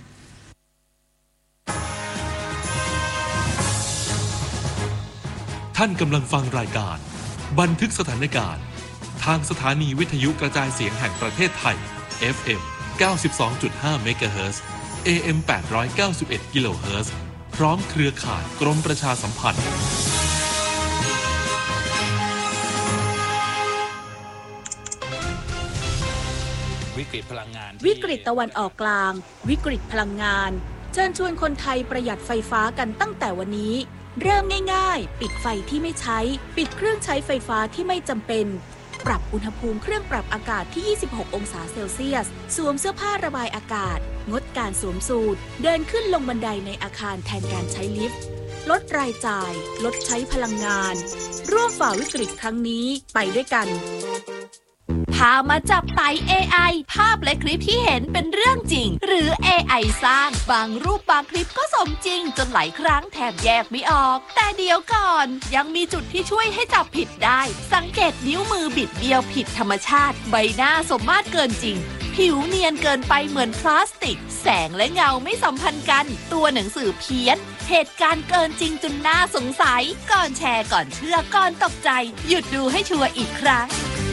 ท่านกำลังฟังรายการบันทึกสถานการณ์ทางสถานีวิทยุกระจายเสียงแห่งประเทศไทย เอฟ เอ็ม เก้าสิบสองจุดห้า เมกะเฮิรตซ์ เอ เอ็ม แปดร้อยเก้าสิบเอ็ด กิโลเฮิรตซ์พร้อมเครือข่ายกรมประชาสัมพันธ์วิกฤตพลังงานวิกฤตตะวันออกกลางวิกฤตพลังงานเชิญชวนคนไทยประหยัดไฟฟ้ากันตั้งแต่วันนี้เริ่มง่ายๆปิดไฟที่ไม่ใช้ปิดเครื่องใช้ไฟฟ้าที่ไม่จำเป็นปรับอุณหภูมิเครื่องปรับอากาศที่ยี่สิบหกองศาเซลเซียสสวมเสื้อผ้าระบายอากาศงดการสวมสูทเดินขึ้นลงบันไดในอาคารแทนการใช้ลิฟต์ลดรายจ่ายลดใช้พลังงานร่วมฝ่าวิกฤตครั้งนี้ไปด้วยกันพามาจับไต่ เอ ไอ ภาพและคลิปที่เห็นเป็นเรื่องจริงหรือ เอ ไอ สร้างบางรูปบางคลิปก็สมจริงจนหลายครั้งแทบแยกไม่ออกแต่เดี๋ยวก่อนยังมีจุดที่ช่วยให้จับผิดได้สังเกตนิ้วมือบิดเบี้ยวผิดธรรมชาติใบหน้าสมมาตรเกินจริงผิวเนียนเกินไปเหมือนพลาสติกแสงและเงาไม่สัมพันธ์กันตัวหนังสือเพี้ยนเหตุการณ์เกินจริงจนน่าสงสัยก่อนแชร์ก่อนเชื่อก่อนตกใจหยุดดูให้ชัวร์อีกครั้ง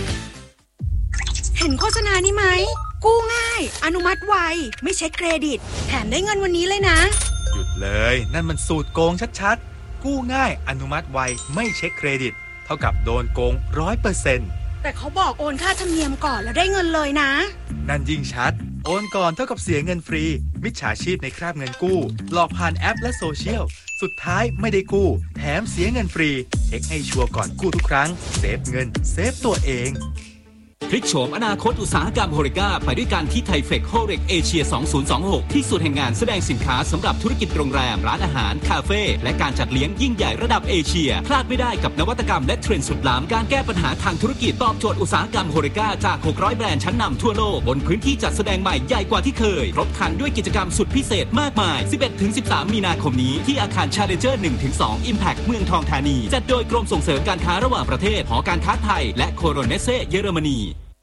เห็นโฆษณานี้ไหมกู้ง่ายอนุมัติไวไม่เช็คเครดิตแถมได้เงินวันนี้เลยนะหยุดเลยนั่นมันสูตรโกงชัดๆกู้ง่ายอนุมัติไวไม่เช็คเครดิตเท่ากับโดนโกง ร้อยเปอร์เซ็นต์แต่เขาบอกโอนค่าธรรมเนียมก่อนแล้วได้เงินเลยนะนั่นยิ่งชัดโอนก่อนเท่ากับเสียเงินฟรีมิจฉาชีพในคราบเงินกู้หลอกผ่านแอปและโซเชียลสุดท้ายไม่ได้กู้แถมเสียเงินฟรีเช็คให้ชัวร์ก่อนกู้ทุกครั้งเซฟเงินเซฟตัวเองพลิกโฉมอนาคตอุตสาหกรรมโฮเรกาไปด้วยกันที่ไทเฟคโฮเรกเอเชียสองพันยี่สิบหกที่สุดแห่งงานแสดงสินค้าสำหรับธุรกิจโรงแรมร้านอาหารคาเฟ่และการจัดเลี้ยงยิ่งใหญ่ระดับเอเชียพลาดไม่ได้กับนวัตกรรมและเทรนด์สุดล้ำการแก้ปัญหาทางธุรกิจตอบโจทย์อุตสาหกรรมโฮเรกาจากหกร้อยแบรนด์ชั้นนำทั่วโลกบนพื้นที่จัดแสดงใหม่ใหญ่กว่าที่เคยครบครันด้วยกิจกรรมสุดพิเศษมากมาย สิบเอ็ดถึงสิบสาม มีนาคมนี้ที่อาคาร Challenger หนึ่งถึงสอง Impact เมืองทองธานีจัดโดยกรมส่งเสริมการค้าระหว่างประเทศหอการค้าไทยและโคโรเนเซ่เยอรมนี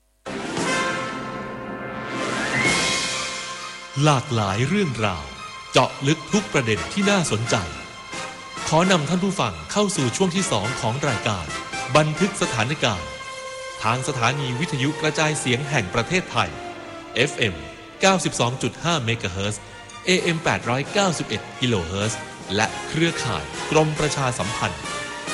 หลากหลายเรื่องราวเจาะลึกทุกประเด็นที่น่าสนใจขอนำท่านผู้ฟังเข้าสู่ช่วงที่สองของรายการบันทึกสถานการณ์ทางสถานีวิทยุกระจายเสียงแห่งประเทศไทย เอฟ เอ็ม เก้าสิบสองจุดห้า เมกะเฮิรตซ์ เอ เอ็ม แปดร้อยเก้าสิบเอ็ด กิโลเฮิรตซ์ และเครือข่ายกรมประชาสัมพันธ์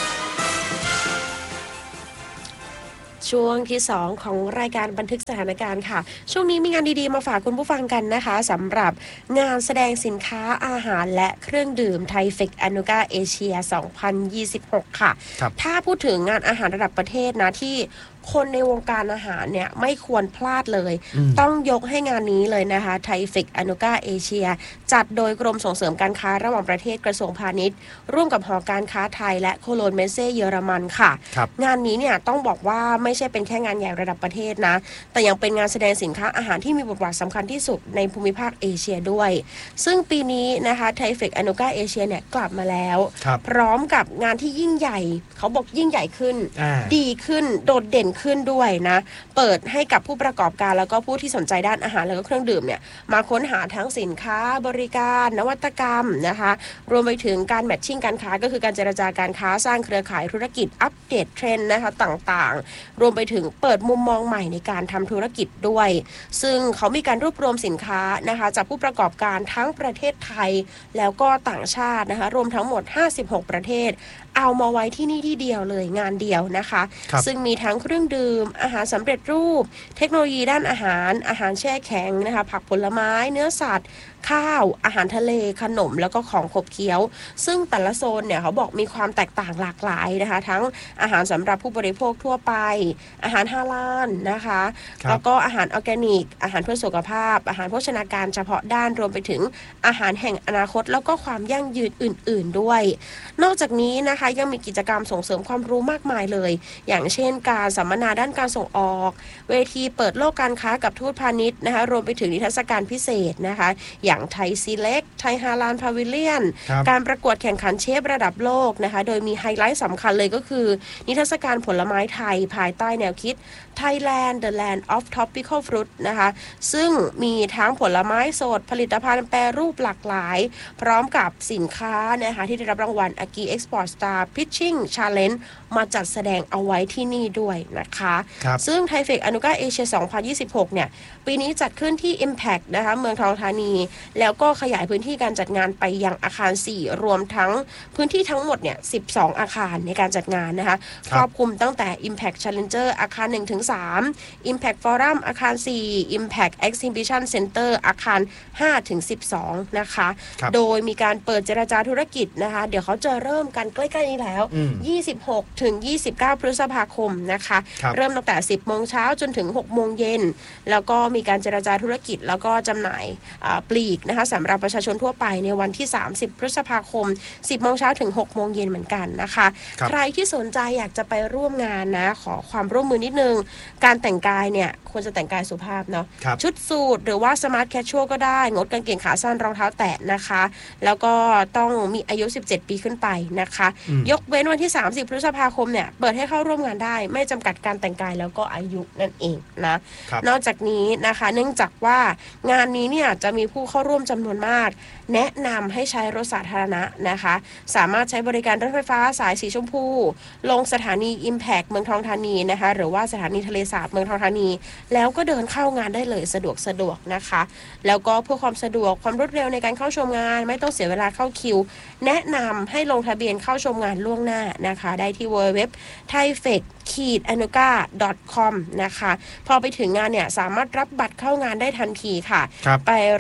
ช่วงที่สองของรายการบันทึกสถานการณ์ค่ะช่วงนี้มีงานดีๆมาฝากคุณผู้ฟังกันนะคะสำหรับงานแสดงสินค้าอาหารและเครื่องดื่มไทเฟคอนุกาเอเชียสองพันยี่สิบหกค่ะถ้าพูดถึงงานอาหารระดับประเทศนะที่คนในวงการอาหารเนี่ยไม่ควรพลาดเลยต้องยกให้งานนี้เลยนะคะไทเฟคอนุกาเอเชียจัดโดยกรมส่งเสริมการค้าระหว่างประเทศกระทรวงพาณิชย์ร่วมกับหอการค้าไทยและโคโลนเมเซ่เยอรมันค่ะงานนี้เนี่ยต้องบอกว่าไม่ใช่เป็นแค่งานใหญ่ระดับประเทศนะแต่ยังเป็นงานแสดงสินค้าอาหารที่มีบทบาทสำคัญที่สุดในภูมิภาคเอเชียด้วยซึ่งปีนี้นะคะไทเฟคอนุกาเอเชียเนี่ยกลับมาแล้วพร้อมกับงานที่ยิ่งใหญ่เขาบอกยิ่งใหญ่ขึ้นดีขึ้นโดดเด่นขึ้นด้วยนะเปิดให้กับผู้ประกอบการแล้วก็ผู้ที่สนใจด้านอาหารแล้วก็เครื่องดื่มเนี่ยมาค้นหาทั้งสินค้าบริการนวัตกรรมนะคะรวมไปถึงการแมทชิ่งการค้าก็คือการเจรจาการค้าสร้างเครือข่ายธุรกิจอัปเดตเทรนด์นะคะต่างๆรวมไปถึงเปิดมุมมองใหม่ในการทำธุรกิจด้วยซึ่งเขามีการรวบรวมสินค้านะคะจากผู้ประกอบการทั้งประเทศไทยแล้วก็ต่างชาตินะคะรวมทั้งหมดห้าสิบหกประเทศเอามาไว้ที่นี่ที่เดียวเลยงานเดียวนะคะซึ่งมีทั้งเครื่องดื่มอาหารสำเร็จรูปเทคโนโลยีด้านอาหารอาหารแช่แข็งนะคะผักผลไม้เนื้อสัตว์ข้าวอาหารทะเลขนมแล้วก็ของขบเคี้ยวซึ่งแต่ละโซนเนี่ยเขาบอกมีความแตกต่างหลากหลายนะคะทั้งอาหารสำหรับผู้บริโภคทั่วไปอาหารฮาลาลนะคะแล้วก็อาหารออร์แกนิกอาหารเพื่อสุขภาพอาหารโภชนาการเฉพาะด้านรวมไปถึงอาหารแห่งอนาคตแล้วก็ความยั่งยืนอื่นๆด้วยนอกจากนี้นะคะยังมีกิจกรรมส่งเสริมความรู้มากมายเลยอย่างเช่นการสัมมนาด้านการส่งออกเวทีเปิดโลกการค้ากับทูตพาณิชย์นะคะรวมไปถึงนิทรรศการพิเศษนะคะอย่างไทยซีเล็กไทยฮาลาลพาวิเลียนการประกวดแข่งขันเชฟระดับโลกนะคะโดยมีไฮไลท์สำคัญเลยก็คือนิทรรศการผลไม้ไทยภายใต้แนวคิด Thailand the Land of Tropical Fruit นะคะซึ่งมีทั้งผลไม้สดผลิตภัณฑ์แปรรูปหลากหลายพร้อมกับสินค้านะคะที่ได้รับรางวัล Agi Export Star Pitching Challenge มาจัดแสดงเอาไว้ที่นี่ด้วยนะคะซึ่งไทเฟคอนุกาเอเชียสองพันยี่สิบหกเนี่ยปีนี้จัดขึ้นที่ Impact นะคะเมืองทองธานีแล้วก็ขยายพื้นที่การจัดงานไปยังอาคารสี่รวมทั้งพื้นที่ทั้งหมดเนี่ยสิบสองอาคารในการจัดงานนะคะครอบคลุมตั้งแต่ Impact Challenger อาคาร หนึ่งถึงสาม Impact Forum อาคารสี่ Impact Exhibition Center อาคาร ห้าถึงสิบสอง นะคะโดยมีการเปิดเจรจาธุรกิจนะคะเดี๋ยวเขาจะเริ่มกันใกล้ๆนี้แล้วยี่สิบหกถึงยี่สิบเก้าพฤษภาคมนะคะเริ่มตั้งแต่สิบโมงเช้าจนถึงหกโมงเย็นแล้วก็มีการเจรจาธุรกิจแล้วก็จำหน่ายปลีกนะคะสำหรับประชาชนทั่วไปในวันที่สามสิบพฤษภาคมสิบโมงเช้าถึงหกโมงเย็นเหมือนกันนะคะใครที่สนใจอยากจะไปร่วมงานนะขอความร่วมมือนิดนึงการแต่งกายเนี่ยควรจะแต่งกายสุภาพเนาะชุดสูทหรือว่าสมาร์ทแคชชวลก็ได้งดกางเกงขาสั้นรองเท้าแตะนะคะแล้วก็ต้องมีอายุสิบเจ็ดปีขึ้นไปนะคะยกเว้นวันที่สามสิบพฤษภาคมเนี่ยเปิดให้เข้าร่วมงานได้ไม่จำกัดการแต่งกายแล้วก็อายุนั่นเองนะนอกจากนี้นะคะเนื่องจากว่างานนี้เนี่ยจะมีผู้เข้าร่วมจำนวนมากแนะนำให้ใช้รถสาธารณะนะคะสามารถใช้บริการรถไฟฟ้าสายสีชมพูลงสถานี Impact เมืองทองธานีนะคะหรือว่าสถานีทะเลสาบเมืองทองธานีแล้วก็เดินเข้างานได้เลยสะดวกสะดวกนะคะแล้วก็เพื่อความสะดวกความรวดเร็วในการเข้าชมงานไม่ต้องเสียเวลาเข้าคิวแนะนำให้ลงทะเบียนเข้าชมงานล่วงหน้านะคะได้ที่ ดับเบิลยู ดับเบิลยู ดับเบิลยู ดอท ไทเฟค อนุกา ดอท คอม นะคะพอไปถึงงานเนี่ยสามารถรับบัตรเข้างานได้ทันทีค่ะไปรับได้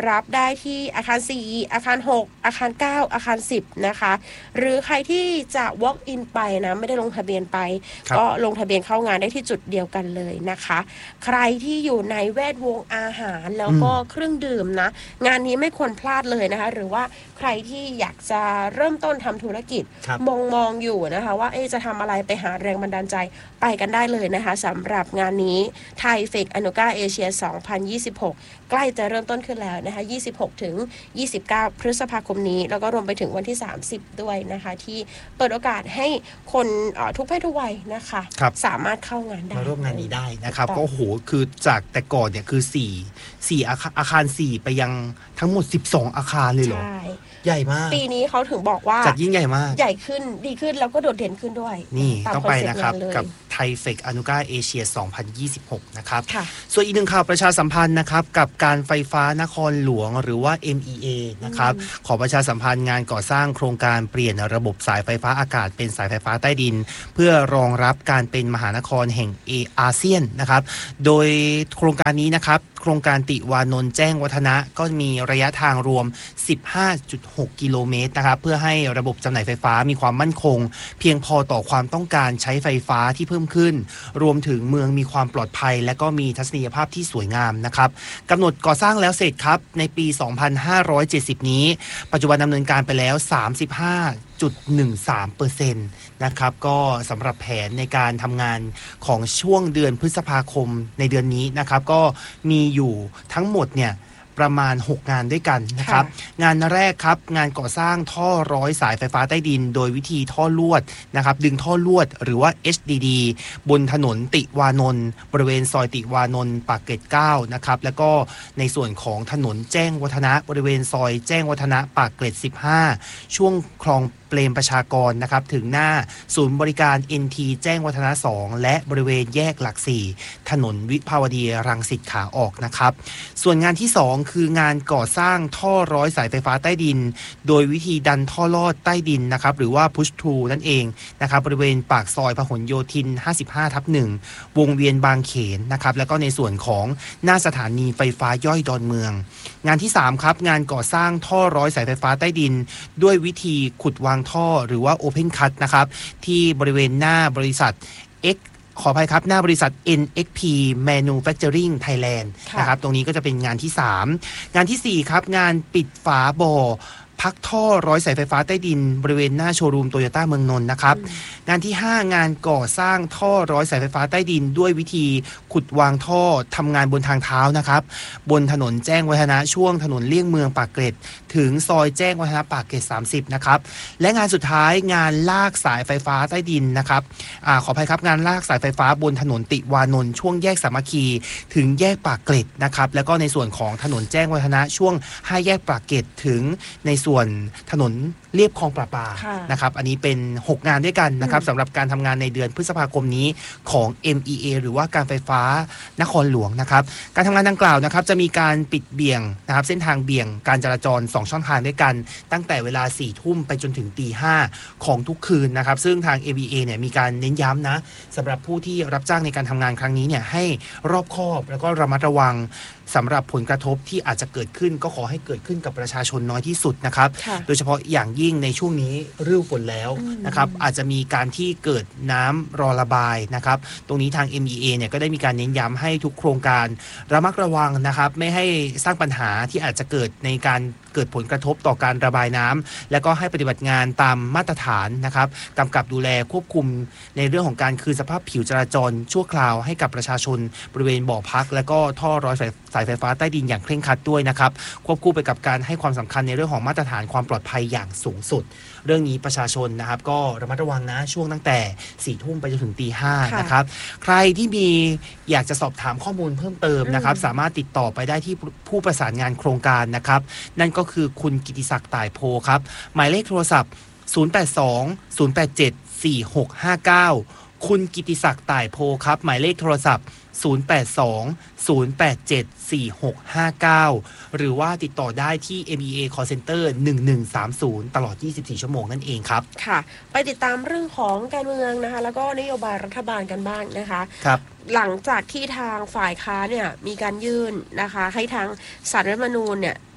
ได้ที่อาคารสี่อาคารหกอาคารเก้าอาคารสิบนะคะหรือใครที่จะ walk in ไปนะไม่ได้ลงทะเบียนไปก็ลงทะเบียนเข้างานได้ที่จุดเดียวกันเลยนะคะใครที่อยู่ในแวดวงอาหารแล้วก็เครื่องดื่มนะงานนี้ไม่ควรพลาดเลยนะคะหรือว่าใครที่อยากจะเริ่มต้นทำธุรกิจมองมองอยู่นะคะว่าเอ๊ะจะทำอะไรไปหาแรงบันดาลใจไปกันได้เลยนะคะสำหรับงานนี้ไทยเฟกอนุกาเอเชียสองพันยี่สิบหกใกล้จะเริ่มต้นขึ้นแล้วนะคะยี่สิบหกถึงยี่สิบเก้าพฤษภาคมนี้แล้วก็รวมไปถึงวันที่สามสิบด้วยนะคะที่เปิดโอกาสให้คนทุกเพศทุกวัยนะคะสามารถเข้างานได้มาร่วมงานนี้ได้นะครับก็โอ้โหคือจากแต่ก่อนเนี่ยคือสี่ สี่อาคารสี่ไปยังทั้งหมดสิบสองอาคารเลยเหรอใหญ่มากปีนี้เขาถึงบอกว่าจัดยิ่งใหญ่มากใหญ่ขึ้นดีขึ้นแล้วก็โดดเด่นขึ้นด้วยนี่ต้องไปนะครับกับไทยเฟกอนุกาเอเชียสองพันยี่สิบหกนะครับส่วนอีกหนึ่งข่าวประชาสัมพันธ์นะครับกับการไฟฟ้านครหลวงหรือว่า เอ็ม อี เอ นะครับขอประชาสัมพันธ์งานก่อสร้างโครงการเปลี่ยนระบบสายไฟฟ้าอากาศเป็นสายไฟฟ้าใต้ดินเพื่อรองรับการเป็นมหานครแห่งอาเซียนนะครับโดยโครงการนี้นะครับโครงการติวานนท์แจ้งวัฒนะก็มีระยะทางรวม สิบห้าจุดหก กิโลเมตรนะครับเพื่อให้ระบบจำหน่ายไฟฟ้ามีความมั่นคงเพียงพอต่อความต้องการใช้ไฟฟ้าที่เพิ่มขึ้นรวมถึงเมืองมีความปลอดภัยและก็มีทัศนียภาพที่สวยงามนะครับกำหนดก่อสร้างแล้วเสร็จครับในปี สองพันห้าร้อยเจ็ดสิบ นี้ปัจจุบันดำเนินการไปแล้ว สามสิบห้าจุดหนึ่งสามเปอร์เซ็นต์ นะครับก็สำหรับแผนในการทำงานของช่วงเดือนพฤษภาคมในเดือนนี้นะครับก็มีอยู่ทั้งหมดเนี่ยประมาณหกงานด้วยกันนะครับงานแรกครับงานก่อสร้างท่อร้อยสายไฟฟ้าใต้ดินโดยวิธีท่อลวดนะครับดึงท่อลวดหรือว่า เอช ดี ดี บนถนนติวานนท์บริเวณซอยติวานนท์ปากเกร็ดเก้านะครับแล้วก็ในส่วนของถนนแจ้งวัฒนะบริเวณซอยแจ้งวัฒนะปากเกร็ดสิบห้าช่วงคลองเปรมประชากรนะครับถึงหน้าศูนย์บริการ เอ็น ที แจ้งวัฒนะสองและบริเวณแยกหลักสี่ถนนวิภาวดีรังสิตขาออกนะครับส่วนงานที่สองคืองานก่อสร้างท่อร้อยสายไฟฟ้าใต้ดินโดยวิธีดันท่อลอดใต้ดินนะครับหรือว่า push through นั่นเองนะครับบริเวณปากซอยพหลโยธิน ห้าสิบห้าทับหนึ่ง วงเวียนบางเขนนะครับแล้วก็ในส่วนของหน้าสถานีไฟฟ้าย่อยดอนเมืองงานที่สามครับงานก่อสร้างท่อร้อยสายไฟฟ้าใต้ดินด้วยวิธีขุดวางท่อหรือว่า Open Cut นะครับที่บริเวณหน้าบริษัท X ขออภัยครับหน้าบริษัท เอ็น เอ็กซ์ พี Manufacturing Thailand นะครับตรงนี้ก็จะเป็นงานที่สามงานที่สี่ครับงานปิดฝาบ่อพักท่อร้อยสายไฟฟ้าใต้ดินบริเวณหน้าโชว์รูมโตโยต้าเมืองนนท์นะครับงานที่ห้างานก่อสร้างท่อร้อยสายไฟฟ้าใต้ดินด้วยวิธีขุดวางท่อทำงานบนทางเท้านะครับบนถนนแจ้งวัฒนะช่วงถนนเลี่ยงเมืองปากเกร็ดถึงซอยแจ้งวัฒนะปากเกร็ดสามสิบนะครับและงานสุดท้ายงานลากสายไฟฟ้าใต้ดินนะครับอ่าขออภัยครับงานลากสายไฟฟ้าบนถนนติวานนท์ช่วงแยกสามัคคีถึงแยกปากเกร็ดนะครับแล้วก็ในส่วนของถนนแจ้งวัฒนะช่วงห้าแยกปากเกร็ดถึงในส่วนถนนเรียบคลองประปานะครับอันนี้เป็นหกงานด้วยกันนะครับสำหรับการทำงานในเดือนพฤษภาคมนี้ของ เอ็ม อี เอ หรือว่าการไฟฟ้านครหลวงนะครับการทำงานดังกล่าวนะครับจะมีการปิดเบี่ยงนะครับเส้นทางเบี่ยงการจราจรสองช่องทางด้วยกันตั้งแต่เวลาสี่ทุ่มไปจนถึงตีห้าของทุกคืนนะครับซึ่งทาง เอ็ม อี เอ เนี่ยมีการเน้นย้ำนะสำหรับผู้ที่รับจ้างในการทำงานครั้งนี้เนี่ยให้รอบคอบแล้วก็ระมัดระวังสำหรับผลกระทบที่อาจจะเกิดขึ้นก็ขอให้เกิดขึ้นกับประชาชนน้อยที่สุดนะครับโดยเฉพาะอย่างยิ่งในช่วงนี้ฤดูฝนแล้วนะครับอาจจะมีการที่เกิดน้ำรอระบายนะครับตรงนี้ทาง เอ็ม อี เอ เนี่ยก็ได้มีการเน้นย้ำให้ทุกโครงการระมัดระวังนะครับไม่ให้สร้างปัญหาที่อาจจะเกิดในการเกิดผลกระทบต่อการระบายน้ำและก็ให้ปฏิบัติงานตามมาตรฐานนะครับกำกับดูแลควบคุมในเรื่องของการคืนสภาพผิวจราจรชั่วคราวให้กับประชาชนบริเวณบ่อพักและก็ท่อร้อยสายไฟฟ้าใต้ดินอย่างเคร่งครัดด้วยนะครับควบคู่ไปกับการให้ความสำคัญในเรื่องของมาตรฐานความปลอดภัยอย่างสูงสุดเรื่องนี้ประชาชนนะครับก็ระมัดระวังนะช่วงตั้งแต่สี่ทุ่มไปจนถึงตีห้านะครับใครที่มีอยากจะสอบถามข้อมูลเพิ่มเติมนะครับสามารถติดต่อไปได้ที่ผู้ประสานงานโครงการนะครับนั่นก็คือคุณกิติศักดิ์ต่ายโพครับหมายเลขโทรศัพท์ศูนย์ แปด สอง ศูนย์ แปด เจ็ด สี่ หก ห้า เก้าคุณกิติศักดิ์ต่ายโพครับหมายเลขโทรศัพท์ศูนย์ แปด สอง ศูนย์ แปด เจ็ด สี่ หก ห้า เก้าหรือว่าติดต่อได้ที่ เอ็ม อี เอ Call Center หนึ่งหนึ่งสามศูนย์ตลอดยี่สิบสี่ชั่วโมงนั่นเองครับค่ะไปติดตามเรื่องของการเมืองนะคะแล้วก็นโยบายรัฐบาลกันบ้างนะคะครับหลังจากที่ทางฝ่ายค้านเนี่ยมีการยื่นนะคะให้ทางศาลรัฐธรรมนูญเนี่ย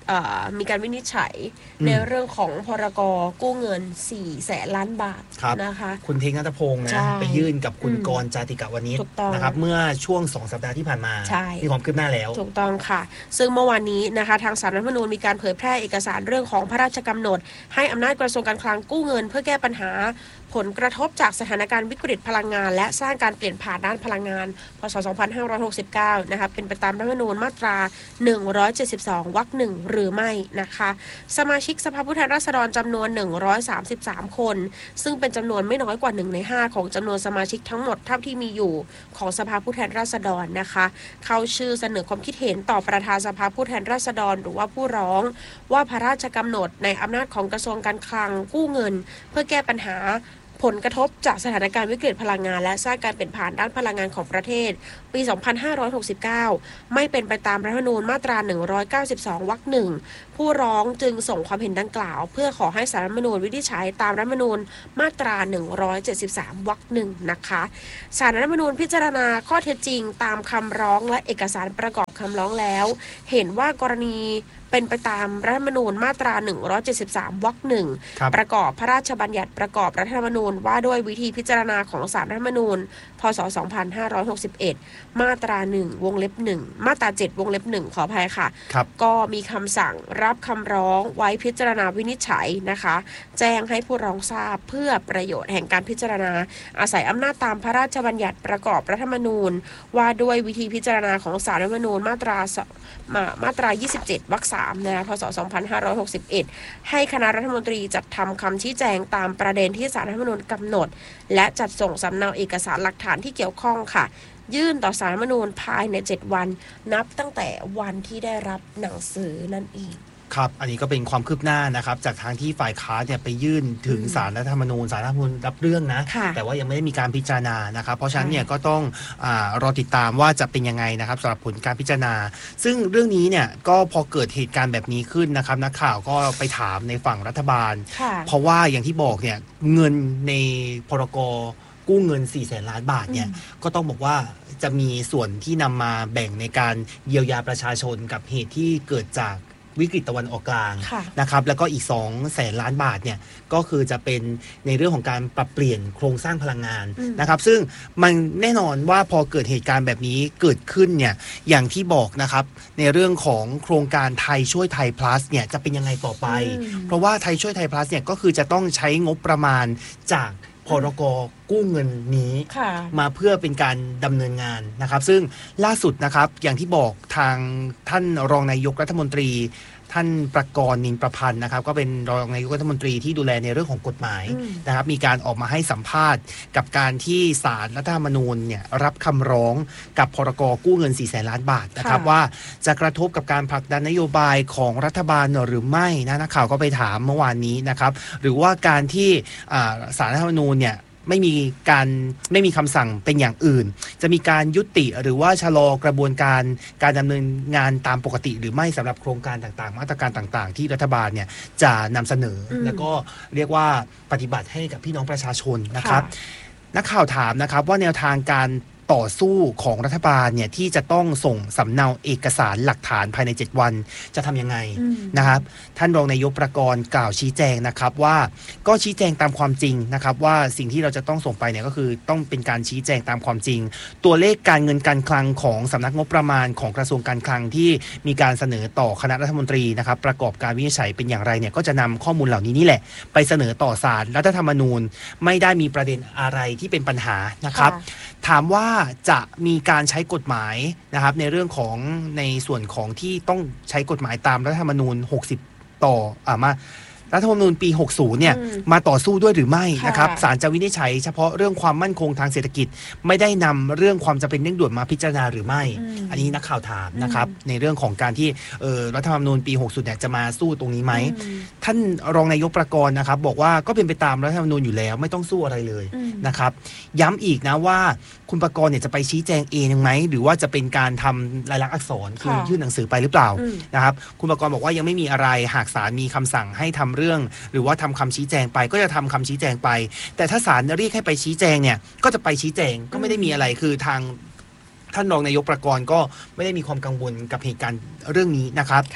มีการวินิจฉัยในเรื่องของพรกกู้เงินสี่แสนล้านบาทนะคะคุณเทง ณัฐพงศ์นะไปยื่นกับคุณกรณ์ จาติกาวณิชนะครับเมื่อช่วงสองสัปดาห์ที่ผ่านมามีความคืบหน้าแล้วถูกต้องค่ะซึ่งเมื่อวานนี้นะคะทางศาลรัฐธรรมนูญมีการเผยแพร่เอกสารเรื่องของพระราชกำหนดให้อำนาจกระทรวงการคลังกู้เงินเพื่อแก้ปัญหาผลกระทบจากสถานการณ์วิกฤตพลังงานและสร้างการเปลี่ยนผ่านด้านพลังงานพ.ศ. สองพันห้าร้อยหกสิบเก้านะคะเป็นไปตามรัฐธรรมนูญมาตราหนึ่งร้อยเจ็ดสิบสองวรรคหนึ่งหรือไม่นะคะสมาชิกสภาผู้แทนราษฎรจำนวนหนึ่งร้อยสามสิบสามคนซึ่งเป็นจำนวนไม่น้อยกว่าหนึ่งในห้าของจำนวนสมาชิกทั้งหมดเท่าที่มีอยู่ของสภาผู้แทนราษฎรนะคะเข้าชื่อเสนอความคิดเห็นต่อประธานสภาผู้แทนราษฎรหรือว่าผู้ร้องว่าพระราชกำหนดในอำนาจของกระทรวงการคลังกู้เงินเพื่อแก้ปัญหาผลกระทบจากสถานการณ์วิกฤตพลังงานและสร้างการเปลี่ยนผ่านด้านพลังงานของประเทศปีสองพันห้าร้อยหกสิบเก้าไม่เป็นไปตามรัฐธรรมนูญมาตราหนึ่งร้อยเก้าสิบสองวรรคหนึ่งผู้ร้องจึงส่งความเห็นดังกล่าวเพื่อขอให้ศาลรัฐธรรมนูญวินิจฉัยตามรัฐธรรมนูญมาตราหนึ่งร้อยเจ็ดสิบสามวรรคหนึ่งนะคะศาลรัฐธรรมนูญพิจารณาข้อเท็จจริงตามคำร้องและเอกสารประกอบคำร้องแล้วเห็นว่ากรณีเป็นไปตามรัฐธรรมนูญมาตราหนึ่งร้อยเจ็ดสิบสามวรรคหนึ่งประกอบพระราชบัญญัติประกอบรัฐธรรมนูญว่าด้วยวิธีพิจารณาของศาลรัฐธรรมนูญพ.ศ. สองพันห้าร้อยหกสิบเอ็ดมาตราหนึ่งวงเล็บหนึ่งมาตราเจ็ดวงเล็บหนึ่งขออภัยค่ะก็มีคำสั่งรับคำร้องไว้พิจารณาวินิจฉัยนะคะแจ้งให้ผู้ร้องทราบเพื่อประโยชน์แห่งการพิจารณาอาศัยอำนาจตามพระราชบัญญัติประกอบรัฐธรรมนูญว่าด้วยวิธีพิจารณาของศาลรัฐธรรมนูญมาตรามามาตรายี่สิบเจ็ดวรรคสามนะพ.ศ. สองพันห้าร้อยหกสิบเอ็ดให้คณะรัฐมนตรีจัดทำคำชี้แจงตามประเด็นที่ศาลรัฐธรรมนูญกำหนดและจัดส่งสำเนาเอกสารหลักฐานที่เกี่ยวข้องค่ะยื่นต่อศาลรัฐธรรมนูญภายในเจ็ดวันนับตั้งแต่วันที่ได้รับหนังสือนั่นเองครับอันนี้ก็เป็นความคืบหน้านะครับจากทางที่ฝ่ายค้านเนี่ยไปยื่นถึงศาลรัฐธรรมนูญศาลรัฐธรรมนูญรับเรื่องนะแต่ว่ายังไม่ได้มีการพิจารณานะครับเพราะฉะนั้นเนี่ยก็ต้องอ่ารอติดตามว่าจะเป็นยังไงนะครับสำหรับผลการพิจารณาซึ่งเรื่องนี้เนี่ยก็พอเกิดเหตุการณ์แบบนี้ขึ้นนะครับนักข่าวก็ไปถามในฝั่งรัฐบาลเพราะว่าอย่างที่บอกเนี่ยเงินในพรกกู้เงินสี่แสนล้านบาทเนี่ยก็ต้องบอกว่าจะมีส่วนที่นำมาแบ่งในการเยียวยาประชาชนกับเหตุที่เกิดจากวิกฤตตะวันออกกลางนะครับแล้วก็อีกสองแสนล้านบาทเนี่ยก็คือจะเป็นในเรื่องของการปรับเปลี่ยนโครงสร้างพลังงานนะครับซึ่งมันแน่นอนว่าพอเกิดเหตุการณ์แบบนี้เกิดขึ้นเนี่ยอย่างที่บอกนะครับในเรื่องของโครงการไทยช่วยไทย plus เนี่ยจะเป็นยังไงต่อไปเพราะว่าไทยช่วยไทย plus เนี่ยก็คือจะต้องใช้งบประมาณจากพรกกู้เงินนี้มาเพื่อเป็นการดำเนินงานนะครับซึ่งล่าสุดนะครับอย่างที่บอกทางท่านรองนายกรัฐมนตรีท่านประกรณ์นินประพันธ์นะครับก็เป็นรองนายกรัฐมนตรีที่ดูแลในเรื่องของกฎหมายนะครับมีการออกมาให้สัมภาษณ์กับการที่ศาลรัฐธรรมนูญเนี่ยรับคำร้องกับพรกกู้เงินสี่แสนล้านบาทนะครับว่าจะกระทบกับการผลักดันนโยบายของรัฐบาลหรือไม่นะนักข่าวก็ไปถามเมื่อวานนี้นะครับหรือว่าการที่ศาลรัฐธรรมนูญเนี่ยไม่มีการไม่มีคำสั่งเป็นอย่างอื่นจะมีการยุติหรือว่าชะลอกระบวนการการดำเนินงานตามปกติหรือไม่สำหรับโครงการต่างๆมาตรการต่างๆที่รัฐบาลเนี่ยจะนำเสนอแล้วก็เรียกว่าปฏิบัติให้กับพี่น้องประชาชนนะครับนักข่าวถามนะครับว่าแนวทางการต่อสู้ของรัฐบาลเนี่ยที่จะต้องส่งสำเนาเอกสารหลักฐานภายในเจ็ดวันจะทำยังไงนะครับท่านรองนายกประกรณ์กล่าวชี้แจงนะครับว่าก็ชี้แจงตามความจริงนะครับว่าสิ่งที่เราจะต้องส่งไปเนี่ยก็คือต้องเป็นการชี้แจงตามความจริงตัวเลขการเงินการคลังของสำนักงบประมาณของกระทรวงการคลังที่มีการเสนอต่อคณะรัฐมนตรีนะครับประกอบการวินิจฉัยเป็นอย่างไรเนี่ยก็จะนำข้อมูลเหล่านี้นี่แหละไปเสนอต่อศาลรัฐธรรมนูญไม่ได้มีประเด็นอะไรที่เป็นปัญหานะครับถามว่าจะมีการใช้กฎหมายนะครับในเรื่องของในส่วนของที่ต้องใช้กฎหมายตามรัฐธรรมนูญหกสิบต่ออ่ามารัฐธรรมนูญปีหกสิบเนี่ยมาต่อสู้ด้วยหรือไม่นะครับศาลจะวินิจฉัยเฉพาะเรื่องความมั่นคงทางเศรษฐกิจไม่ได้นำเรื่องความจำเป็นเร่งด่วนมาพิจารณาหรือไม่อันนี้นักข่าวถามนะครับในเรื่องของการที่เอ่อรัฐธรรมนูญปีหกสิบเนี่ยจะมาสู้ตรงนี้ไหมท่านรองนายกประกรณ์นะครับบอกว่าก็เป็นไปตามรัฐธรรมนูญอยู่แล้วไม่ต้องสู้อะไรเลยนะครับย้ำอีกนะว่าคุณประกรณ์เนี่ยจะไปชี้แจงเองไหมหรือว่าจะเป็นการทำลายลักษณ์อักษรคือยื่นหนังสือไปหรือเปล่านะครับคุณประกรณ์บอกว่ายังไม่มีอะไรหากศาลมีคำสั่งให้ทำเรื่องหรือว่าทำคำชี้แจงไปก็จะทำคำชี้แจงไปแต่ถ้าศาลเรียกให้ไปชี้แจงเนี่ยก็จะไปชี้แจงก็ไม่ได้มีอะไรคือทางท่านรองนายกประกรณ์ก็ไม่ได้มีความกังวลกับเหตุการณ์เรื่องนี้นะครับ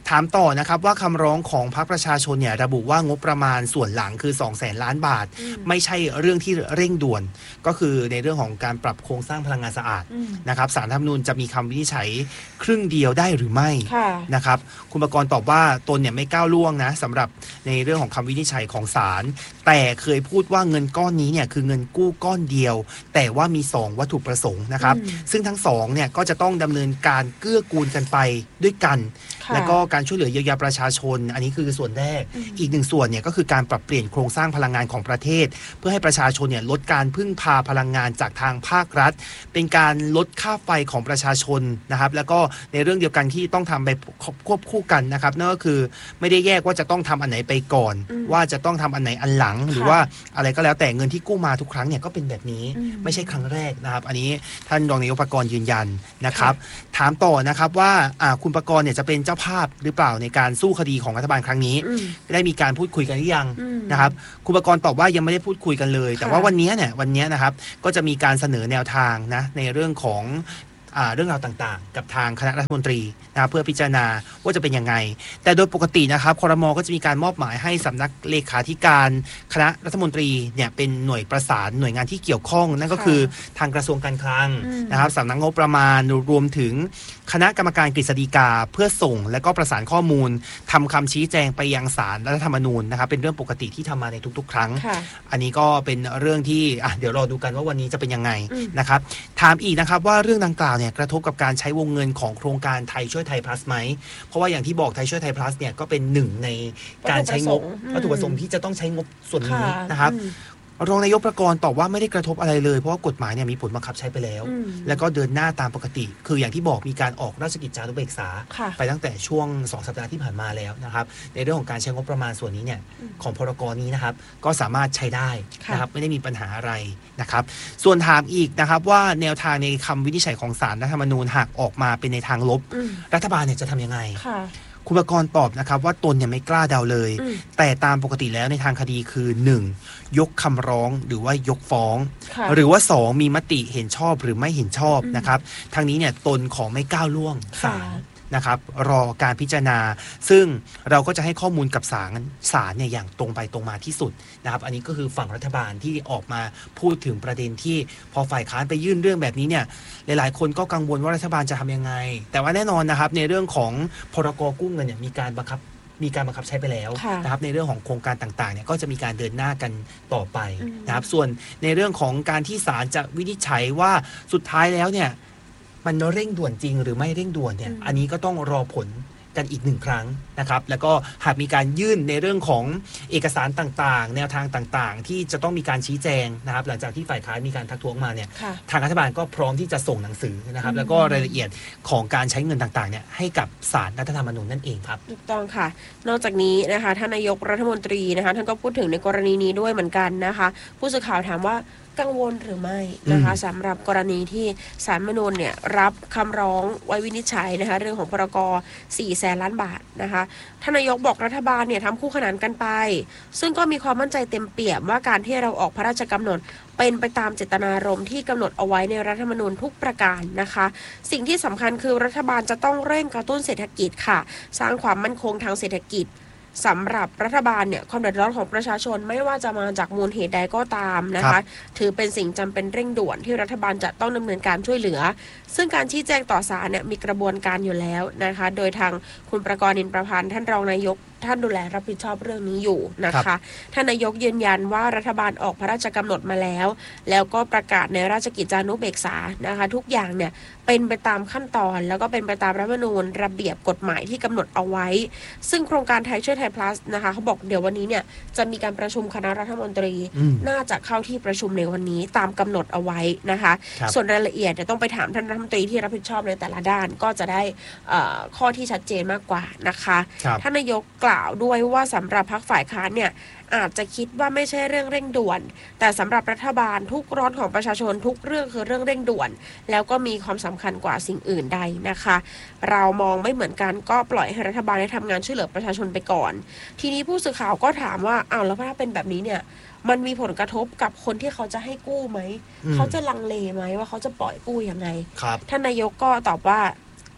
ถามต่อนะครับว่าคำร้องของพรรคประชาชนเนี่ยระบุว่างบประมาณส่วนหลังคือ สองแสน ล้านบาทไม่ใช่เรื่องที่เร่งด่วนก็คือในเรื่องของการปรับโครงสร้างพลังงานสะอาดนะครับศาลรัฐธรรมนูญจะมีคำวินิจฉัยครึ่งเดียวได้หรือไม่นะครับคุณประกรณ์ตอบว่าตนเนี่ยไม่ก้าวล่วงนะสำหรับในเรื่องของคำวินิจฉัยของศาลแต่เคยพูดว่าเงินก้อนนี้เนี่ยคือเงินกู้ก้อนเดียวแต่ว่ามีสองวัตถุประสงค์นะครับซึ่งทั้งสองเนี่ยก็จะต้องดำเนินการเกื้อกูลกันไปด้วยกันแล้วก็การช่วยเหลือเยียวยาประชาชนอันนี้คือส่วนแรกอีกหนึ่งส่วนเนี่ยก็คือการปรับเปลี่ยนโครงสร้างพลังงานของประเทศเพื่อให้ประชาชนเนี่ยลดการพึ่งพาพลังงานจากทางภาครัฐเป็นการลดค่าไฟของประชาชนนะครับแล้วก็ในเรื่องเดียวกันที่ต้องทำไปควบคู่กันนะครับนั่นก็คือไม่ได้แยกว่าจะต้องทำอันไหนไปก่อนว่าจะต้องทำอันไหนอันหลังหรือว่าอะไรก็แล้วแต่เงินที่กู้มาทุกครั้งเนี่ยก็เป็นแบบนี้ไม่ใช่ครั้งแรกนะครับอันนี้ท่านรองนายกประกรณ์ยืนยันนะครับถามต่อนะครับว่าคุณประกรณ์เนี่ยจะเป็นเจ้าภาพหรือเปล่าในการสู้คดีของรัฐบาลครั้งนี้ได้มีการพูดคุยกันหรือยังนะครับคุณประกรณ์ตอบว่ายังไม่ได้พูดคุยกันเลยแต่ว่าวันนี้เนี่ยวันนี้นะครับก็จะมีการเสนอแนวทางนะในเรื่องของเรื่องราวต่างๆกับทางคณะรัฐมนตรีนะเพื่อพิจารณาว่าจะเป็นยังไงแต่โดยปกตินะครับครม.ก็จะมีการมอบหมายให้สำนักเลขาธิการคณะรัฐมนตรีเนี่ยเป็นหน่วยประสานหน่วยงานที่เกี่ยวข้องนั่นก็คือทางกระทรวงการคลังนะครับสำนักงบประมาณรวมถึงคณะกรรมการกฤษฎีกาเพื่อส่งและก็ประสานข้อมูลทำคำชี้แจงไปยังศาลรัฐธรรมนูญนะครับเป็นเรื่องปกติที่ทำมาในทุกๆครั้งอันนี้ก็เป็นเรื่องที่อ่ะเดี๋ยวรอดูกันว่าวันนี้จะเป็นยังไงนะครับถามอีกนะครับว่าเรื่องดังกล่าวเนี่ยกระทบกับการใช้วงเงินของโครงการไทยช่วยไทย plus ไหมเพราะว่าอย่างที่บอกไทยช่วยไทย plus เนี่ยก็เป็นหนึ่งในการใช้งบวัตถุประสงค์ที่จะต้องใช้งบส่วนนี้นะครับรองนายกประกรณ์ตอบว่าไม่ได้กระทบอะไรเลยเพราะว่ากฎหมายเนี่ยมีผลบังคับใช้ไปแล้วแล้วก็เดินหน้าตามปกติคืออย่างที่บอกมีการออกราชกิจจานุเบกษาไปตั้งแต่ช่วงสองสัปดาห์ที่ผ่านมาแล้วนะครับในเรื่องของการใช้งบประมาณส่วนนี้เนี่ยของพรกนี้นะครับก็สามารถใช้ได้นะครับไม่ได้มีปัญหาอะไรนะครับส่วนถามอีกนะครับว่าแนวทางในคำวินิจฉัยของศาลรัฐธรรมนูญหากออกมาเป็นในทางลบรัฐบาลเนี่ยจะทำยังไงคุณประกรณ์ตอบนะครับว่าตนเนี่ยไม่กล้าเดาเลยแต่ตามปกติแล้วในทางคดีคือหนึ่งยกคำร้องหรือว่ายกฟ้องหรือว่าสองมีมติเห็นชอบหรือไม่เห็นชอบนะครับทางนี้เนี่ยตนขอไม่ก้าวล่วงศาลนะครับรอการพิจารณาซึ่งเราก็จะให้ข้อมูลกับศาลศาลเนี่ยอย่างตรงไปตรงมาที่สุดนะครับอันนี้ก็คือฝั่งรัฐบาลที่ออกมาพูดถึงประเด็นที่พอฝ่ายค้านไปยื่นเรื่องแบบนี้เนี่ยหลายๆคนก็กังวลว่ารัฐบาลจะทำยังไงแต่ว่าแน่นอนนะครับในเรื่องของพรกกู้เงินเนี่ยมีการบังคับมีการบังคับใช้ไปแล้วนะครับในเรื่องของโครงการต่างๆเนี่ยก็จะมีการเดินหน้ากันต่อไปนะครับส่วนในเรื่องของการที่ศาลจะวินิจฉัยว่าสุดท้ายแล้วเนี่ยมันเร่งด่วนจริงหรือไม่เร่งด่วนเนี่ยอันนี้ก็ต้องรอผลกันอีกหนึ่งครั้งนะครับแล้วก็หากมีการยื่นในเรื่องของเอกสารต่างๆแนวทางต่างๆที่จะต้องมีการชี้แจงนะครับหลังจากที่ฝ่ายค้านมีการทักท้วงมาเนี่ยทางรัฐบาลก็พร้อมที่จะส่งหนังสือนะครับแล้วก็รายละเอียดของการใช้เงินต่างๆเนี่ยให้กับศาลรัฐธรรมนูญนั่นเองครับถูกต้องค่ะนอกจากนี้นะคะท่านนายกรัฐมนตรีนะคะท่านก็พูดถึงในกรณีนี้ด้วยเหมือนกันนะคะผู้สื่อข่าวถามว่ากังวลหรือไม่นะคะสำหรับกรณีที่ศาลรัฐธรรมนูญเนี่ยรับคำร้องไว้วินิจฉัยนะคะเรื่องของพรกสี่แสนล้านบาทนะคะท่านนายกบอกรัฐบาลเนี่ยทำคู่ขนานกันไปซึ่งก็มีความมั่นใจเต็มเปี่ยมว่าการที่เราออกพระราชกำหนดเป็นไปตามเจตนารมณ์ที่กำหนดเอาไว้ในรัฐธรรมนูญทุกประการนะคะสิ่งที่สำคัญคือรัฐบาลจะต้องเร่งกระตุ้นเศรษฐกิจค่ะสร้างความมั่นคงทางเศรษฐกิจสำหรับรัฐบาลเนี่ยความเดือดร้อนของประชาชนไม่ว่าจะมาจากมูลเหตุใดก็ตามนะคะถือเป็นสิ่งจำเป็นเร่งด่วนที่รัฐบาลจะต้องดำเนินการช่วยเหลือซึ่งการชี้แจงต่อศาลเนี่ยมีกระบวนการอยู่แล้วนะคะโดยทางคุณประกรณ์ นินประพันธ์ท่านรองนายกท่านดูแลรับผิดชอบเรื่องนี้อยู่นะคะท่านนายกยืนยันว่ารัฐบาลออกพระราชกำหนดมาแล้วแล้วก็ประกาศในราชกิจจานุเบกษานะคะทุกอย่างเนี่ยเป็นไปตามขั้นตอนแล้วก็เป็นไปตามรัฐธรรมนูญระเบียบกฎหมายที่กำหนดเอาไว้ซึ่งโครงการไทยช่วยไทย plus นะคะเขาบอกเดี๋ยววันนี้เนี่ยจะมีการประชุมคณะรัฐมนตรีน่าจะเข้าที่ประชุมในวันนี้ตามกำหนดเอาไว้นะคะส่วนรายละเอียดจะต้องไปถามท่านรัฐมนตรีที่รับผิดชอบในแต่ละด้านก็จะได้ข้อที่ชัดเจนมากกว่านะคะท่านนายกกล่าวด้วยว่าสำหรับพรรคฝ่ายค้านเนี่ยอาจจะคิดว่าไม่ใช่เรื่องเร่งด่วนแต่สำหรับรัฐบาลทุกร้อนของประชาชนทุกเรื่องคือเรื่องเร่งด่วนแล้วก็มีความสำคัญกว่าสิ่งอื่นใดนะคะเรามองไม่เหมือนกันก็ปล่อยให้รัฐบาลได้ทำงานช่วยเหลือประชาชนไปก่อนทีนี้ผู้สื่อข่าวก็ถามว่าอ้าวแล้วถ้าเป็นแบบนี้เนี่ยมันมีผลกระทบกับคนที่เขาจะให้กู้ไหมเขาจะลังเลไหมว่าเขาจะปล่อยกู้ยังไงท่านนายกก็ตอบว่า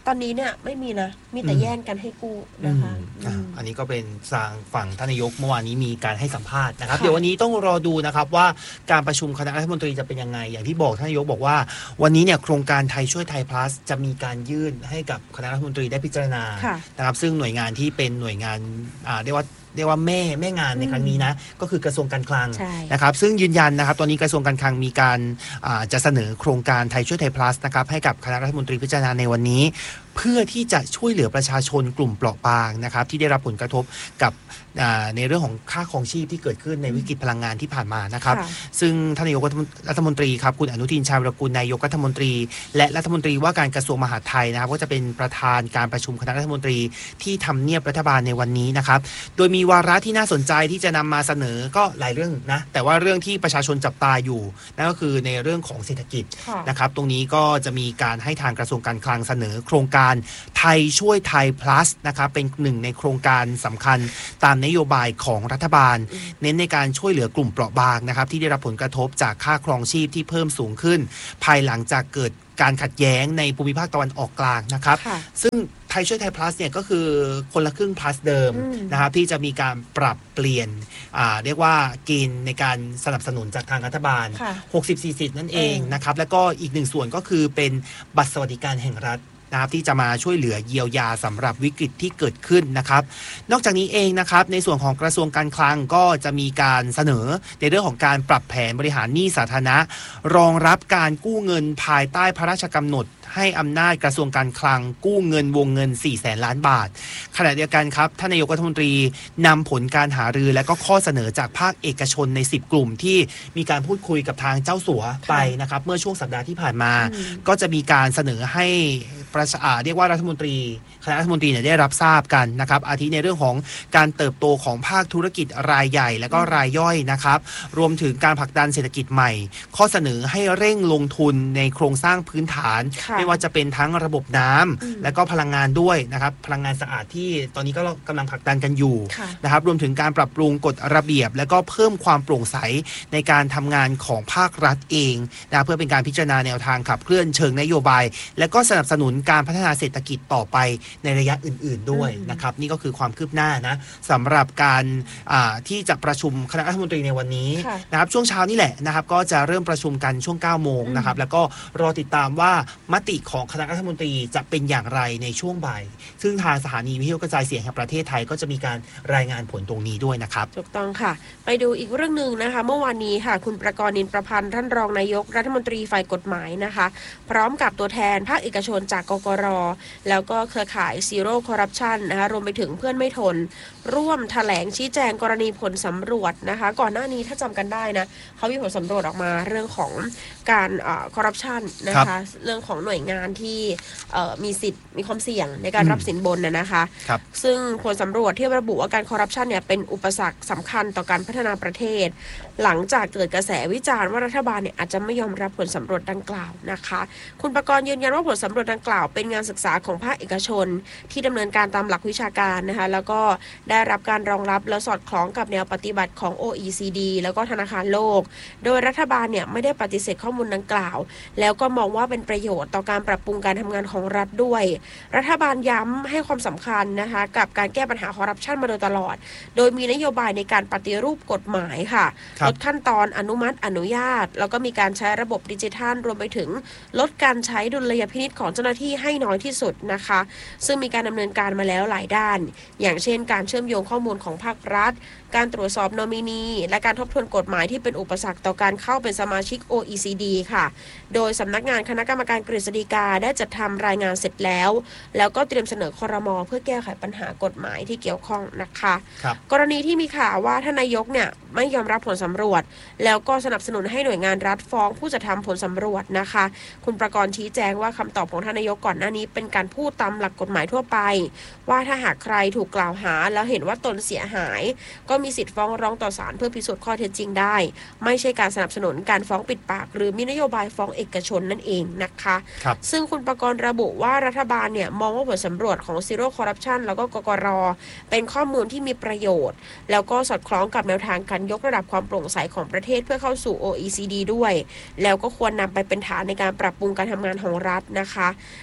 ตอนนี้เนี่ยไม่มีนะมีแต่แย่งกันให้กู้นะคะอันนี้ก็เป็นทางฝั่งท่านนายกเมื่อวานนี้มีการให้สัมภาษณ์นะครับเดี๋ยววันนี้ต้องรอดูนะครับว่าการประชุมคณะรัฐมนตรีจะเป็นยังไงอย่างที่บอกท่านนายกบอกว่าวันนี้เนี่ยโครงการไทยช่วยไทย plus จะมีการยื่นให้กับคณะรัฐมนตรีได้พิจารณานะครับซึ่งหน่วยงานที่เป็นหน่วยงานอ่าเรียกว่าเรียกว่าแม่แม่งานในครั้งนี้นะก็คือกระทรวงการคลังนะครับซึ่งยืนยันนะครับตอนนี้กระทรวงการคลังมีการจะเสนอโครงการไทยช่วยไทย plus นะครับให้กับคณะรัฐมนตรีพิจารณาในวันนี้เพื่อที่จะช่วยเหลือประชาชนกลุ่มเปราะบางนะครับที่ได้รับผลกระทบกับในเรื่องของค่าครองชีพที่เกิดขึ้นในวิกฤตพลังงานที่ผ่านมานะครับซึ่งท่านนายกรัฐมนตรีครับคุณอนุทินชาญวิรากูลนายกรัฐมนตรีและรัฐมนตรีว่าการกระทรวงมหาดไทยนะครับก็จะเป็นประธานการประชุมคณะรัฐมนตรีที่ทำเนียบรัฐบาลในวันนี้นะครับโดยมีวาระที่น่าสนใจที่จะนำมาเสนอก็หลายเรื่องนะแต่ว่าเรื่องที่ประชาชนจับตาอยู่นั่นก็คือในเรื่องของเศรษฐกิจนะครับตรงนี้ก็จะมีการให้ทางกระทรวงการคลังเสนอโครงการไทยช่วยไทย plus นะครับเป็นหนึ่งในโครงการสำคัญตามนโยบายของรัฐบาลเน้นในการช่วยเหลือกลุ่มเปราะบางนะครับที่ได้รับผลกระทบจากค่าครองชีพที่เพิ่มสูงขึ้นภายหลังจากเกิดการขัดแย้งในภูมิภาคตะวันออกกลางนะครับซึ่งไทยช่วยไทย plus เนี่ยก็คือคนละครึ่ง plus เดิมนะครับที่จะมีการปรับเปลี่ยนอ่าเรียกว่าเกณฑ์ในการสนับสนุนจากทางรัฐบาลหกสิบสี่สิทธิ์นั่นเองนะครับแล้วก็อีกหนึ่งส่วนก็คือเป็นบัตรสวัสดิการแห่งรัฐนะครับที่จะมาช่วยเหลือเยียวยาสำหรับวิกฤตที่เกิดขึ้นนะครับนอกจากนี้เองนะครับในส่วนของกระทรวงการคลังก็จะมีการเสนอในเรื่องของการปรับแผนบริหารหนี้สาธารณะรองรับการกู้เงินภายใต้พระราชกำหนดให้อำนาจกระทรวงการคลังกู้เงินวงเงินสี่แสนล้านบาทขณะเดียวกันครับท่านนายกรัฐมนตรีนำผลการหารือและก็ข้อเสนอจากภาคเอกชนในสิบกลุ่มที่มีการพูดคุยกับทางเจ้าสัวไปนะครับเมื่อช่วงสัปดาห์ที่ผ่านมาก็จะมีการเสนอให้ประชาเรียกว่ารัฐมนตรีคณะรัฐมนตรีเนี่ยได้รับทราบกันนะครับอาทิในเรื่องของการเติบโตของภาคธุรกิจรายใหญ่และก็รายย่อยนะครับรวมถึงการผลักดันเศรษฐกิจใหม่ข้อเสนอให้เร่งลงทุนในโครงสร้างพื้นฐานไม่ว่าจะเป็นทั้งระบบน้ำและก็พลังงานด้วยนะครับพลังงานสะอาดที่ตอนนี้ก็กำลังผลักดันกันอยู่นะครับรวมถึงการปรับปรุงกฎระเบียบและก็เพิ่มความโปร่งใสในการทำงานของภาครัฐเองนะเพื่อเป็นการพิจารณาแนวทางขับเคลื่อนเชิงนโยบายและก็สนับสนุนการพัฒนาเศรษฐกิจต่อไปในระยะอื่นๆด้วยนะครับนี่ก็คือความคืบหน้านะสำหรับการที่จะประชุมคณะรัฐมนตรีในวันนี้นะครับช่วงเช้านี่แหละนะครับก็จะเริ่มประชุมกันช่วงเก้าโมงนะครับแล้วก็รอติดตามว่ามติของคณะรัฐมนตรีจะเป็นอย่างไรในช่วงบ่ายซึ่งทางสถานีวิทยุกระจายเสียงแห่งประเทศไทยก็จะมีการรายงานผลตรงนี้ด้วยนะครับถูกต้องค่ะไปดูอีกเรื่องนึงนะคะเมื่อวานนี้ค่ะคุณประกรณ์ นินประพันธ์ท่านรองนายกรัฐมนตรีฝ่ายกฎหมายนะคะพร้อมกับตัวแทนภาคเอกชนจากกกร.แล้วก็เครือข่ายซีโร่คอร์รัปชันนะคะรวมไปถึงเพื่อนไม่ทนร่วมแถลงชี้แจงกรณีผลสำรวจนะคะก่อนหน้านี้ถ้าจำกันได้นะเขามีผลสำรวจออกมาเรื่องของการคอร์รัปชันนะคะเรื่องของหน่วยงานที่มีสิทธิ์มีความเสี่ยงในการรับสินบนน่ะนะคะซึ่งผลสำรวจที่ระบุว่าการคอร์รัปชันเนี่ยเป็นอุปสรรคสำคัญต่อการพัฒนาประเทศหลังจากเกิดกระแสวิจารณ์ว่ารัฐบาลเนี่ยอาจจะไม่ยอมรับผลสำรวจดังกล่าวนะคะคุณประกรณ์ยืนยันว่าผลสำรวจดังกล่าวเป็นงานศึกษาของภาคเอกชนที่ดำเนินการตามหลักวิชาการนะคะแล้วก็ได้รับการรองรับและสอดคล้องกับแนวปฏิบัติของ โอ อี ซี ดี แล้วก็ธนาคารโลกโดยรัฐบาลเนี่ยไม่ได้ปฏิเสธข้อมูลดังกล่าวแล้วก็มองว่าเป็นประโยชน์ต่อการปรับปรุงการทำงานของรัฐด้วยรัฐบาลย้ำให้ความสำคัญนะคะกับการแก้ปัญหาคอร์รัปชันมาโดยตลอดโดยมีนโยบายในการปฏิรูปกฎหมายค่ะลดขั้นตอนอนุมัติอนุญาตแล้วก็มีการใช้ระบบดิจิทัลรวมไปถึงลดการใช้ดุลยพินิจของเจ้าหน้าที่ให้น้อยที่สุดนะคะซึ่งมีการดำเนินการมาแล้วหลายด้านอย่างเช่นการเชื่อมโยงข้อมูลของภาครัฐการตรวจสอบนอมินีและการทบทวนกฎหมายที่เป็นอุปสรรคต่อการเข้าเป็นสมาชิก โอ อี ซี ดี ค่ะโดยสำนักงานคณะกรรมการกฤษฎีกาได้จัดทำรายงานเสร็จแล้วแล้วก็เตรียมเสนอครม.เพื่อแก้ไขปัญหากฎหมายที่เกี่ยวข้องนะคะกรณีที่มีข่าวว่าท่านนายกเนี่ยไม่ยอมรับผลสำรวจแล้วก็สนับสนุนให้หน่วยงานรัฐฟ้องผู้จัดทำผลสำรวจนะคะคุณประกรณ์ชี้แจงว่าคำตอบของท่านนายกก่อนหน้านี้เป็นการพูดตามหลักกฎหมายทั่วไปว่าถ้าหากใครถูกกล่าวหาแล้วเห็นว่าตนเสียหายก็มีสิทธิ์ฟ้องร้องต่อศาลเพื่อพิสูจน์ข้อเท็จจริงได้ไม่ใช่การสนับสนุนการฟ้องปิดปากหรือมีนโยบายฟ้องเอกชนนั่นเองนะคะซึ่งคุณประกรณ์ระบุว่ารัฐบาลเนี่ยมองว่าผลสำรวจของ Zero Corruption แล้วก็กกร.เป็นข้อมูลที่มีประโยชน์แล้วก็สอดคล้องกับแนวทางการยกระดับความโปร่งใสของประเทศเพื่อเข้าสู่ โอ อี ซี ดี ด้วยแล้วก็ควรนำไปเป็นฐานในการปรับปรุงการทำงานของรัฐนะคะ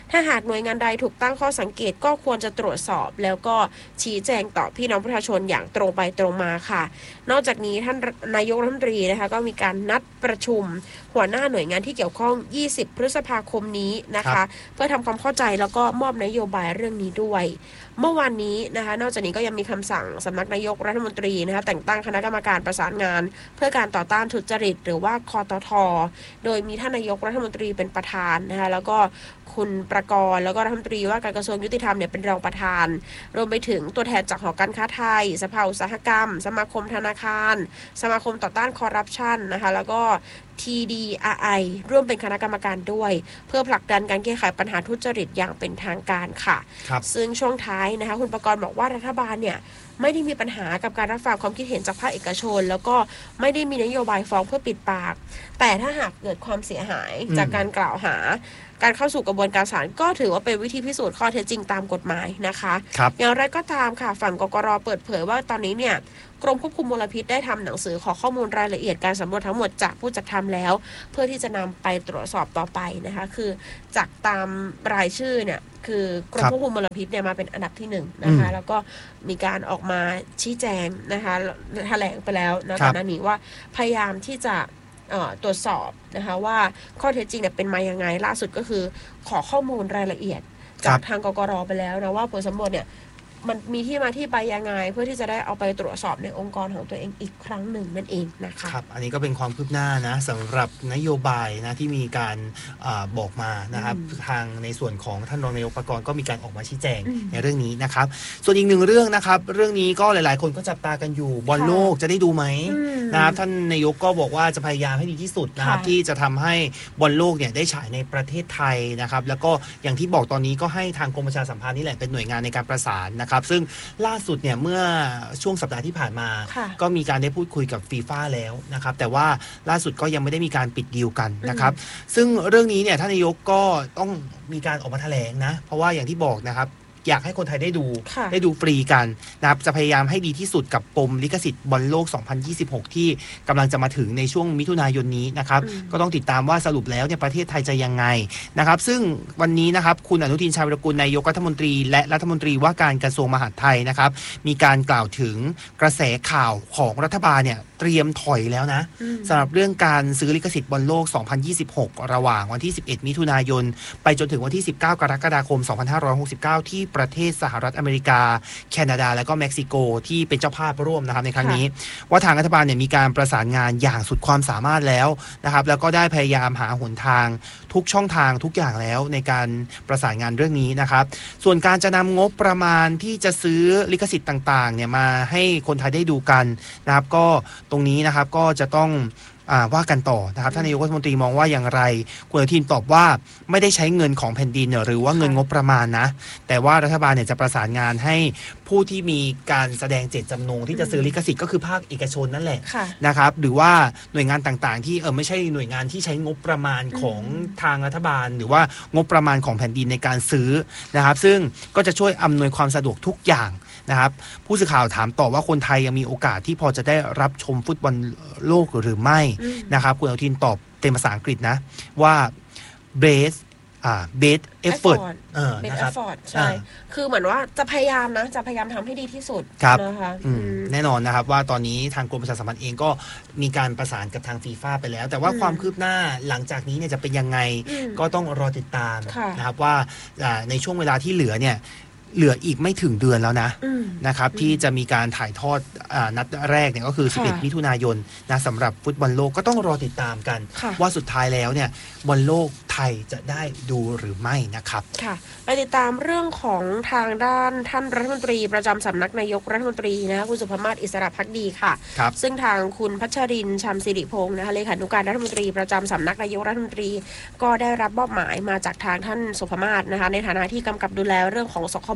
ถ้าหากหน่วยงานใดถูกตั้งข้อสังเกตก็ควรจะตรวจสอบแล้วก็ชี้แจงต่อพี่น้องประชาชนอย่างตรงไปตรงมาค่ะนอกจากนี้ท่านนายกรัฐมนตรีนะคะก็มีการนัดประชุมหัวหน้าหน่วยงานที่เกี่ยวข้องยี่สิบพฤษภาคมนี้นะคะเพื่อทำความเข้าใจแล้วก็มอบนโยบายเรื่องนี้ด้วยเมื่อวานนี้นะคะนอกจากนี้ก็ยังมีคำสั่งสำนักนายกรัฐมนตรีนะคะแต่งตั้งคณะกรรมการประสานงานเพื่อการต่อต้านทุจริตหรือว่าคตท.โดยมีท่านนายกรัฐมนตรีเป็นประธานนะคะแล้วก็คุณประกรณ์แล้วก็รัฐมนตรีว่าการกระทรวงยุติธรรมเนี่ยเป็นรองประธานรวมไปถึงตัวแทนจากหอการค้าไทยสภาอุตสาหกรรมสมาคมธนาคารสมาคมต่อต้านคอร์รัปชันนะคะแล้วก็ ที ดี อาร์ ไอ ร่วมเป็นคณะกรรมการด้วยเพื่อผลักดันการแก้ไขปัญหาทุจริตอย่างเป็นทางการค่ะซึ่งช่วงท้ายนะคะคุณประกรณ์บอกว่ารัฐบาลเนี่ยไม่ได้มีปัญหากับการรับฟังความคิดเห็นจากภาคเอกชนแล้วก็ไม่ได้มีนโยบายฟ้องเพื่อปิดปากแต่ถ้าหากเกิดความเสียหายจากการกล่าวหาการเข้าสู่กระบวนการศาลก็ถือว่าเป็นวิธีพิสูจน์ข้อเท็จจริงตามกฎหมายนะคะอย่างไรก็ตามค่ะฝั่งกกร.เปิดเผยว่าตอนนี้เนี่ยกรมควบคุมมลพิษได้ทำหนังสือขอข้อมูลรายละเอียดการสำรวจทั้งหมดจากผู้จัดทำแล้วเพื่อที่จะนำไปตรวจสอบต่อไปนะคะคือจากตามรายชื่อเนี่ยคือกรมควบคุมมลพิษเนี่ยมาเป็นอันดับที่หนึ่งนะคะแล้วก็มีการออกมาชี้แจงนะคะแถลงไปแล้วนะก่อนหน้านี้ว่าพยายามที่จะตรวจสอบนะคะว่าข้อเท็จจริงเนี่ยเป็นมายังไงล่าสุดก็คือขอข้อมูลรายละเอียดจากทางกกร.ไปแล้วนะว่าผลสำรวจเนี่ยมันมีที่มาที่ไปยังไงเพื่อที่จะได้เอาไปตรวจสอบในองค์กรของตัวเองอีกครั้งหนึ่งนั่นเองนะคะครับอันนี้ก็เป็นความคืบหน้านะสำหรับนโยบายนะที่มีการอาบอกมานะครับทางในส่วนของท่านรองนายกประกรณ์ก็มีการออกมาชี้แจงในเรื่องนี้นะครับส่วนอีกหนึ่งเรื่องนะครับเรื่องนี้ก็หลายๆคนก็จับตากันอยู่บอลโลกจะได้ดูไหมนะครับท่านนายกก็บอกว่าจะพยายามให้ดีที่สุดนะครับที่จะทำให้บอลโลกเนี่ยได้ฉายในประเทศไทยนะครับแล้วก็อย่างที่บอกตอนนี้ก็ให้ทางกรมประชาสัมพันธ์นี่แหละเป็นหน่วยงานในการประสานนะครับซึ่งล่าสุดเนี่ยเมื่อช่วงสัปดาห์ที่ผ่านมาก็มีการได้พูดคุยกับฟีฟ่าแล้วนะครับแต่ว่าล่าสุดก็ยังไม่ได้มีการปิดดีลกันนะครับซึ่งเรื่องนี้เนี่ยท่านนายกก็ต้องมีการออกมาแถลงนะเพราะว่าอย่างที่บอกนะครับอยากให้คนไทยได้ดูได้ดูฟรีกันนะครับจะพยายามให้ดีที่สุดกับปมลิขสิทธิ์บอลโลกสองพันยี่สิบหกที่กำลังจะมาถึงในช่วงมิถุนายนนี้นะครับก็ต้องติดตามว่าสรุปแล้วเนี่ยประเทศไทยจะยังไงนะครับซึ่งวันนี้นะครับคุณอนุทินชาญวิรากูลนายกรัฐมนตรีและรัฐมนตรีว่าการกระทรวงมหาดไทยนะครับมีการกล่าวถึงกระแสข่าวของรัฐบาลเนี่ยเตรียมถอยแล้วนะสำหรับเรื่องการซื้อลิขสิทธิ์บอลโลกสองพันยี่สิบหกระหว่างวันที่สิบเอ็ดมิถุนายนไปจนถึงวันที่สิบเก้ากรกฎาคมสองพันห้าร้อยหกสิบเก้าที่ประเทศสหรัฐอเมริกาแคนาดาและก็เม็กซิโกที่เป็นเจ้าภาพร่วมนะครับในครั้งนี้ว่าทางรัฐบาลเนี่ยมีการประสานงานอย่างสุดความสามารถแล้วนะครับแล้วก็ได้พยายามหาหนทางทุกช่องทางทุกอย่างแล้วในการประสานงานเรื่องนี้นะครับส่วนการจะนำงบประมาณที่จะซื้อลิขสิทธิ์ต่างๆเนี่ยมาให้คนไทยได้ดูกันนะครับก็ตรงนี้นะครับก็จะต้องว่ากันต่อนะครับท่านนายกรัฐมนตรีมองว่าอย่างไรคุณอนุทินตอบว่าไม่ได้ใช้เงินของแผ่นดินหรือว่าเงินงบประมาณนะแต่ว่ารัฐบาลเนี่ยจะประสานงานให้ผู้ที่มีการแสดงเจตจำนงที่จะซื้อลิขสิทธิ์ก็คือภาคเอกชนนั่นแหละนะครับหรือว่าหน่วยงานต่างๆที่เออไม่ใช่หน่วยงานที่ใช้งบประมาณของทางรัฐบาลหรือว่างบประมาณของแผ่นดินในการซื้อนะครับซึ่งก็จะช่วยอำนวยความสะดวกทุกอย่างนะครับผู้สื่อข่าวถามต่อว่าคนไทยยังมีโอกาสที่พอจะได้รับชมฟุตบอลโลกหรือไม่นะครับคุณอนุทินตอบเป็นภาษาอังกฤษนะว่า best อ่า best effort เออ best effort ใช่คือเหมือนว่าจะพยายามนะจะพยายามทำให้ดีที่สุดนะคะแน่นอนนะครับว่าตอนนี้ทางกรมประชาสัมพันธ์เองก็มีการประสานกับทางฟีฟ่าไปแล้วแต่ว่าความคืบหน้าหลังจากนี้เนี่ยจะเป็นยังไงก็ต้องรอติดตามนะครับว่าในช่วงเวลาที่เหลือเนี่ยเหลืออีกไม่ถึงเดือนแล้วนะนะครับที่จะมีการถ่ายทอดนัดแรกเนี่ยก็คือสิบเอ็ดมิถุนายนนะสำหรับฟุตบอลโลกก็ต้องรอติดตามกันว่าสุดท้ายแล้วเนี่ยบอลโลกไทยจะได้ดูหรือไม่นะครับค่ะไปติดตามเรื่องของทางด้านท่านรัฐมนตรีประจำสำนักนายกรัฐมนตรีนะคุณสุภมาศอิสระภักดีค่ะซึ่งทางคุณพัชรินทร์ชำสิริพงศ์นะคะเลขานุการรัฐมนตรีประจำสำนักนายกรัฐมนตรีก็ได้รับมอบหมายมาจากทางท่านสุภมาศนะคะในฐานะที่กำกับดูแลเรื่องของสคบ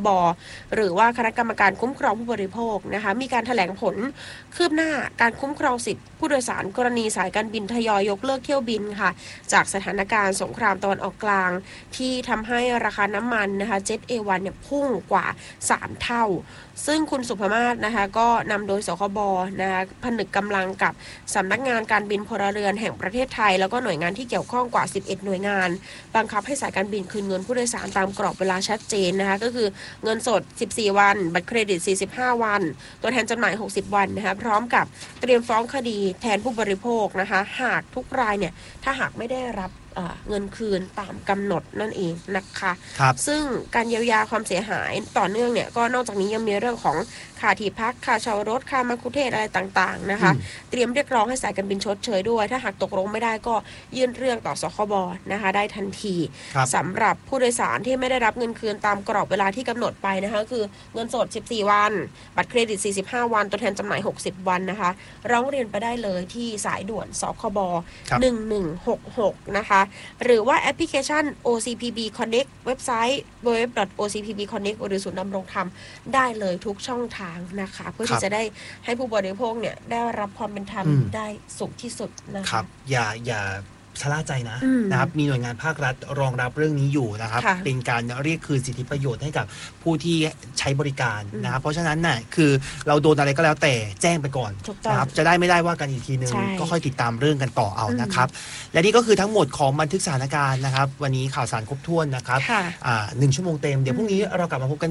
บหรือว่าคณะกรรมการคุ้มครองผู้บริโภคนะคะมีการแถลงผลคืบหน้าการคุ้มครองสิทธิผู้โดยสารกรณีสายการบินทยอยยกเลิกเที่ยวบินค่ะจากสถานการณ์สงครามตะวันออกกลางที่ทำให้ราคาน้ำมันนะคะเจ็ต เอ วัน เนี่ยพุ่งกว่าสามเท่าซึ่งคุณสุภมาศนะคะก็นำโดยสคบนะคะผนึกกำลังกับสำนักงานการบินพลเรือนแห่งประเทศไทยแล้วก็หน่วยงานที่เกี่ยวข้องกว่าสิบเอ็ดหน่วยงานบังคับให้สายการบินคืนเงินผู้โดยสารตามกรอบเวลาชัดเจนนะคะก็คือเงินสดสิบสี่วันบัตรเครดิตสี่สิบห้าวันตัวแทนจำหน่ายหกสิบวันนะคะพร้อมกับเตรียมฟ้องคดีแทนผู้บริโภคนะคะหากทุกรายเนี่ยถ้าหากไม่ได้รับเงินคืนตามกำหนดนั่นเองนะคะซึ่งการเยียวยาความเสียหายต่อเนื่องเนี่ยก็นอกจากนี้ยังมีเรื่องของค่าที่พักค่าเช่ารถค่ามัคคุเทศก์อะไรต่างๆนะคะเตรียมเรียกร้องให้สายการบินชดเชยด้วยถ้าหากตกลงไม่ได้ก็ยื่นเรื่องต่อสคบนะคะได้ทันทีสำหรับผู้โดยสารที่ไม่ได้รับเงินคืนตามกรอบเวลาที่กำหนดไปนะคะคือเงินสดสิบสี่วันบัตรเครดิตสี่สิบห้าวันตัวแทนจำหน่ายหกสิบวันนะคะร้องเรียนไปได้เลยที่สายด่วนสคบหนึ่งหนึ่งหกหกนะคะหรือว่าแอปพลิเคชัน โอ ซี พี บี Connect เว็บไซต์ ดับเบิลยู ดับเบิลยู ดับเบิลยู ดอท โอ ซี พี บี คอนเน็กต์ หรือศูนย์ดำรงธรรมได้เลยทุกช่องทางนะคะเพื่อที่จะได้ให้ผู้บริโภคเนี่ยได้รับความเป็นธรรมได้สูงที่สุดนะคะอย่าอย่าชะล่าใจนะนะครับมีหน่วยงานภาครัฐรองรับเรื่องนี้อยู่นะครับเป็นการเรียกคืนสิทธิประโยชน์ให้กับผู้ที่ใช้บริการนะครับเพราะฉะนั้นน่ะคือเราโดนอะไรก็แล้วแต่แจ้งไปก่อนนะครับจะได้ไม่ได้ว่ากันอีกทีนึงก็ค่อยติดตามเรื่องกันต่อเอานะครับและนี่ก็คือทั้งหมดของบันทึกสถานการณ์นะครับวันนี้ข่าวสารครบถ้วนนะครับอ่าหนึ่งชั่วโมงเต็มเดี๋ยวพรุ่งนี้เรากลับมาพบกัน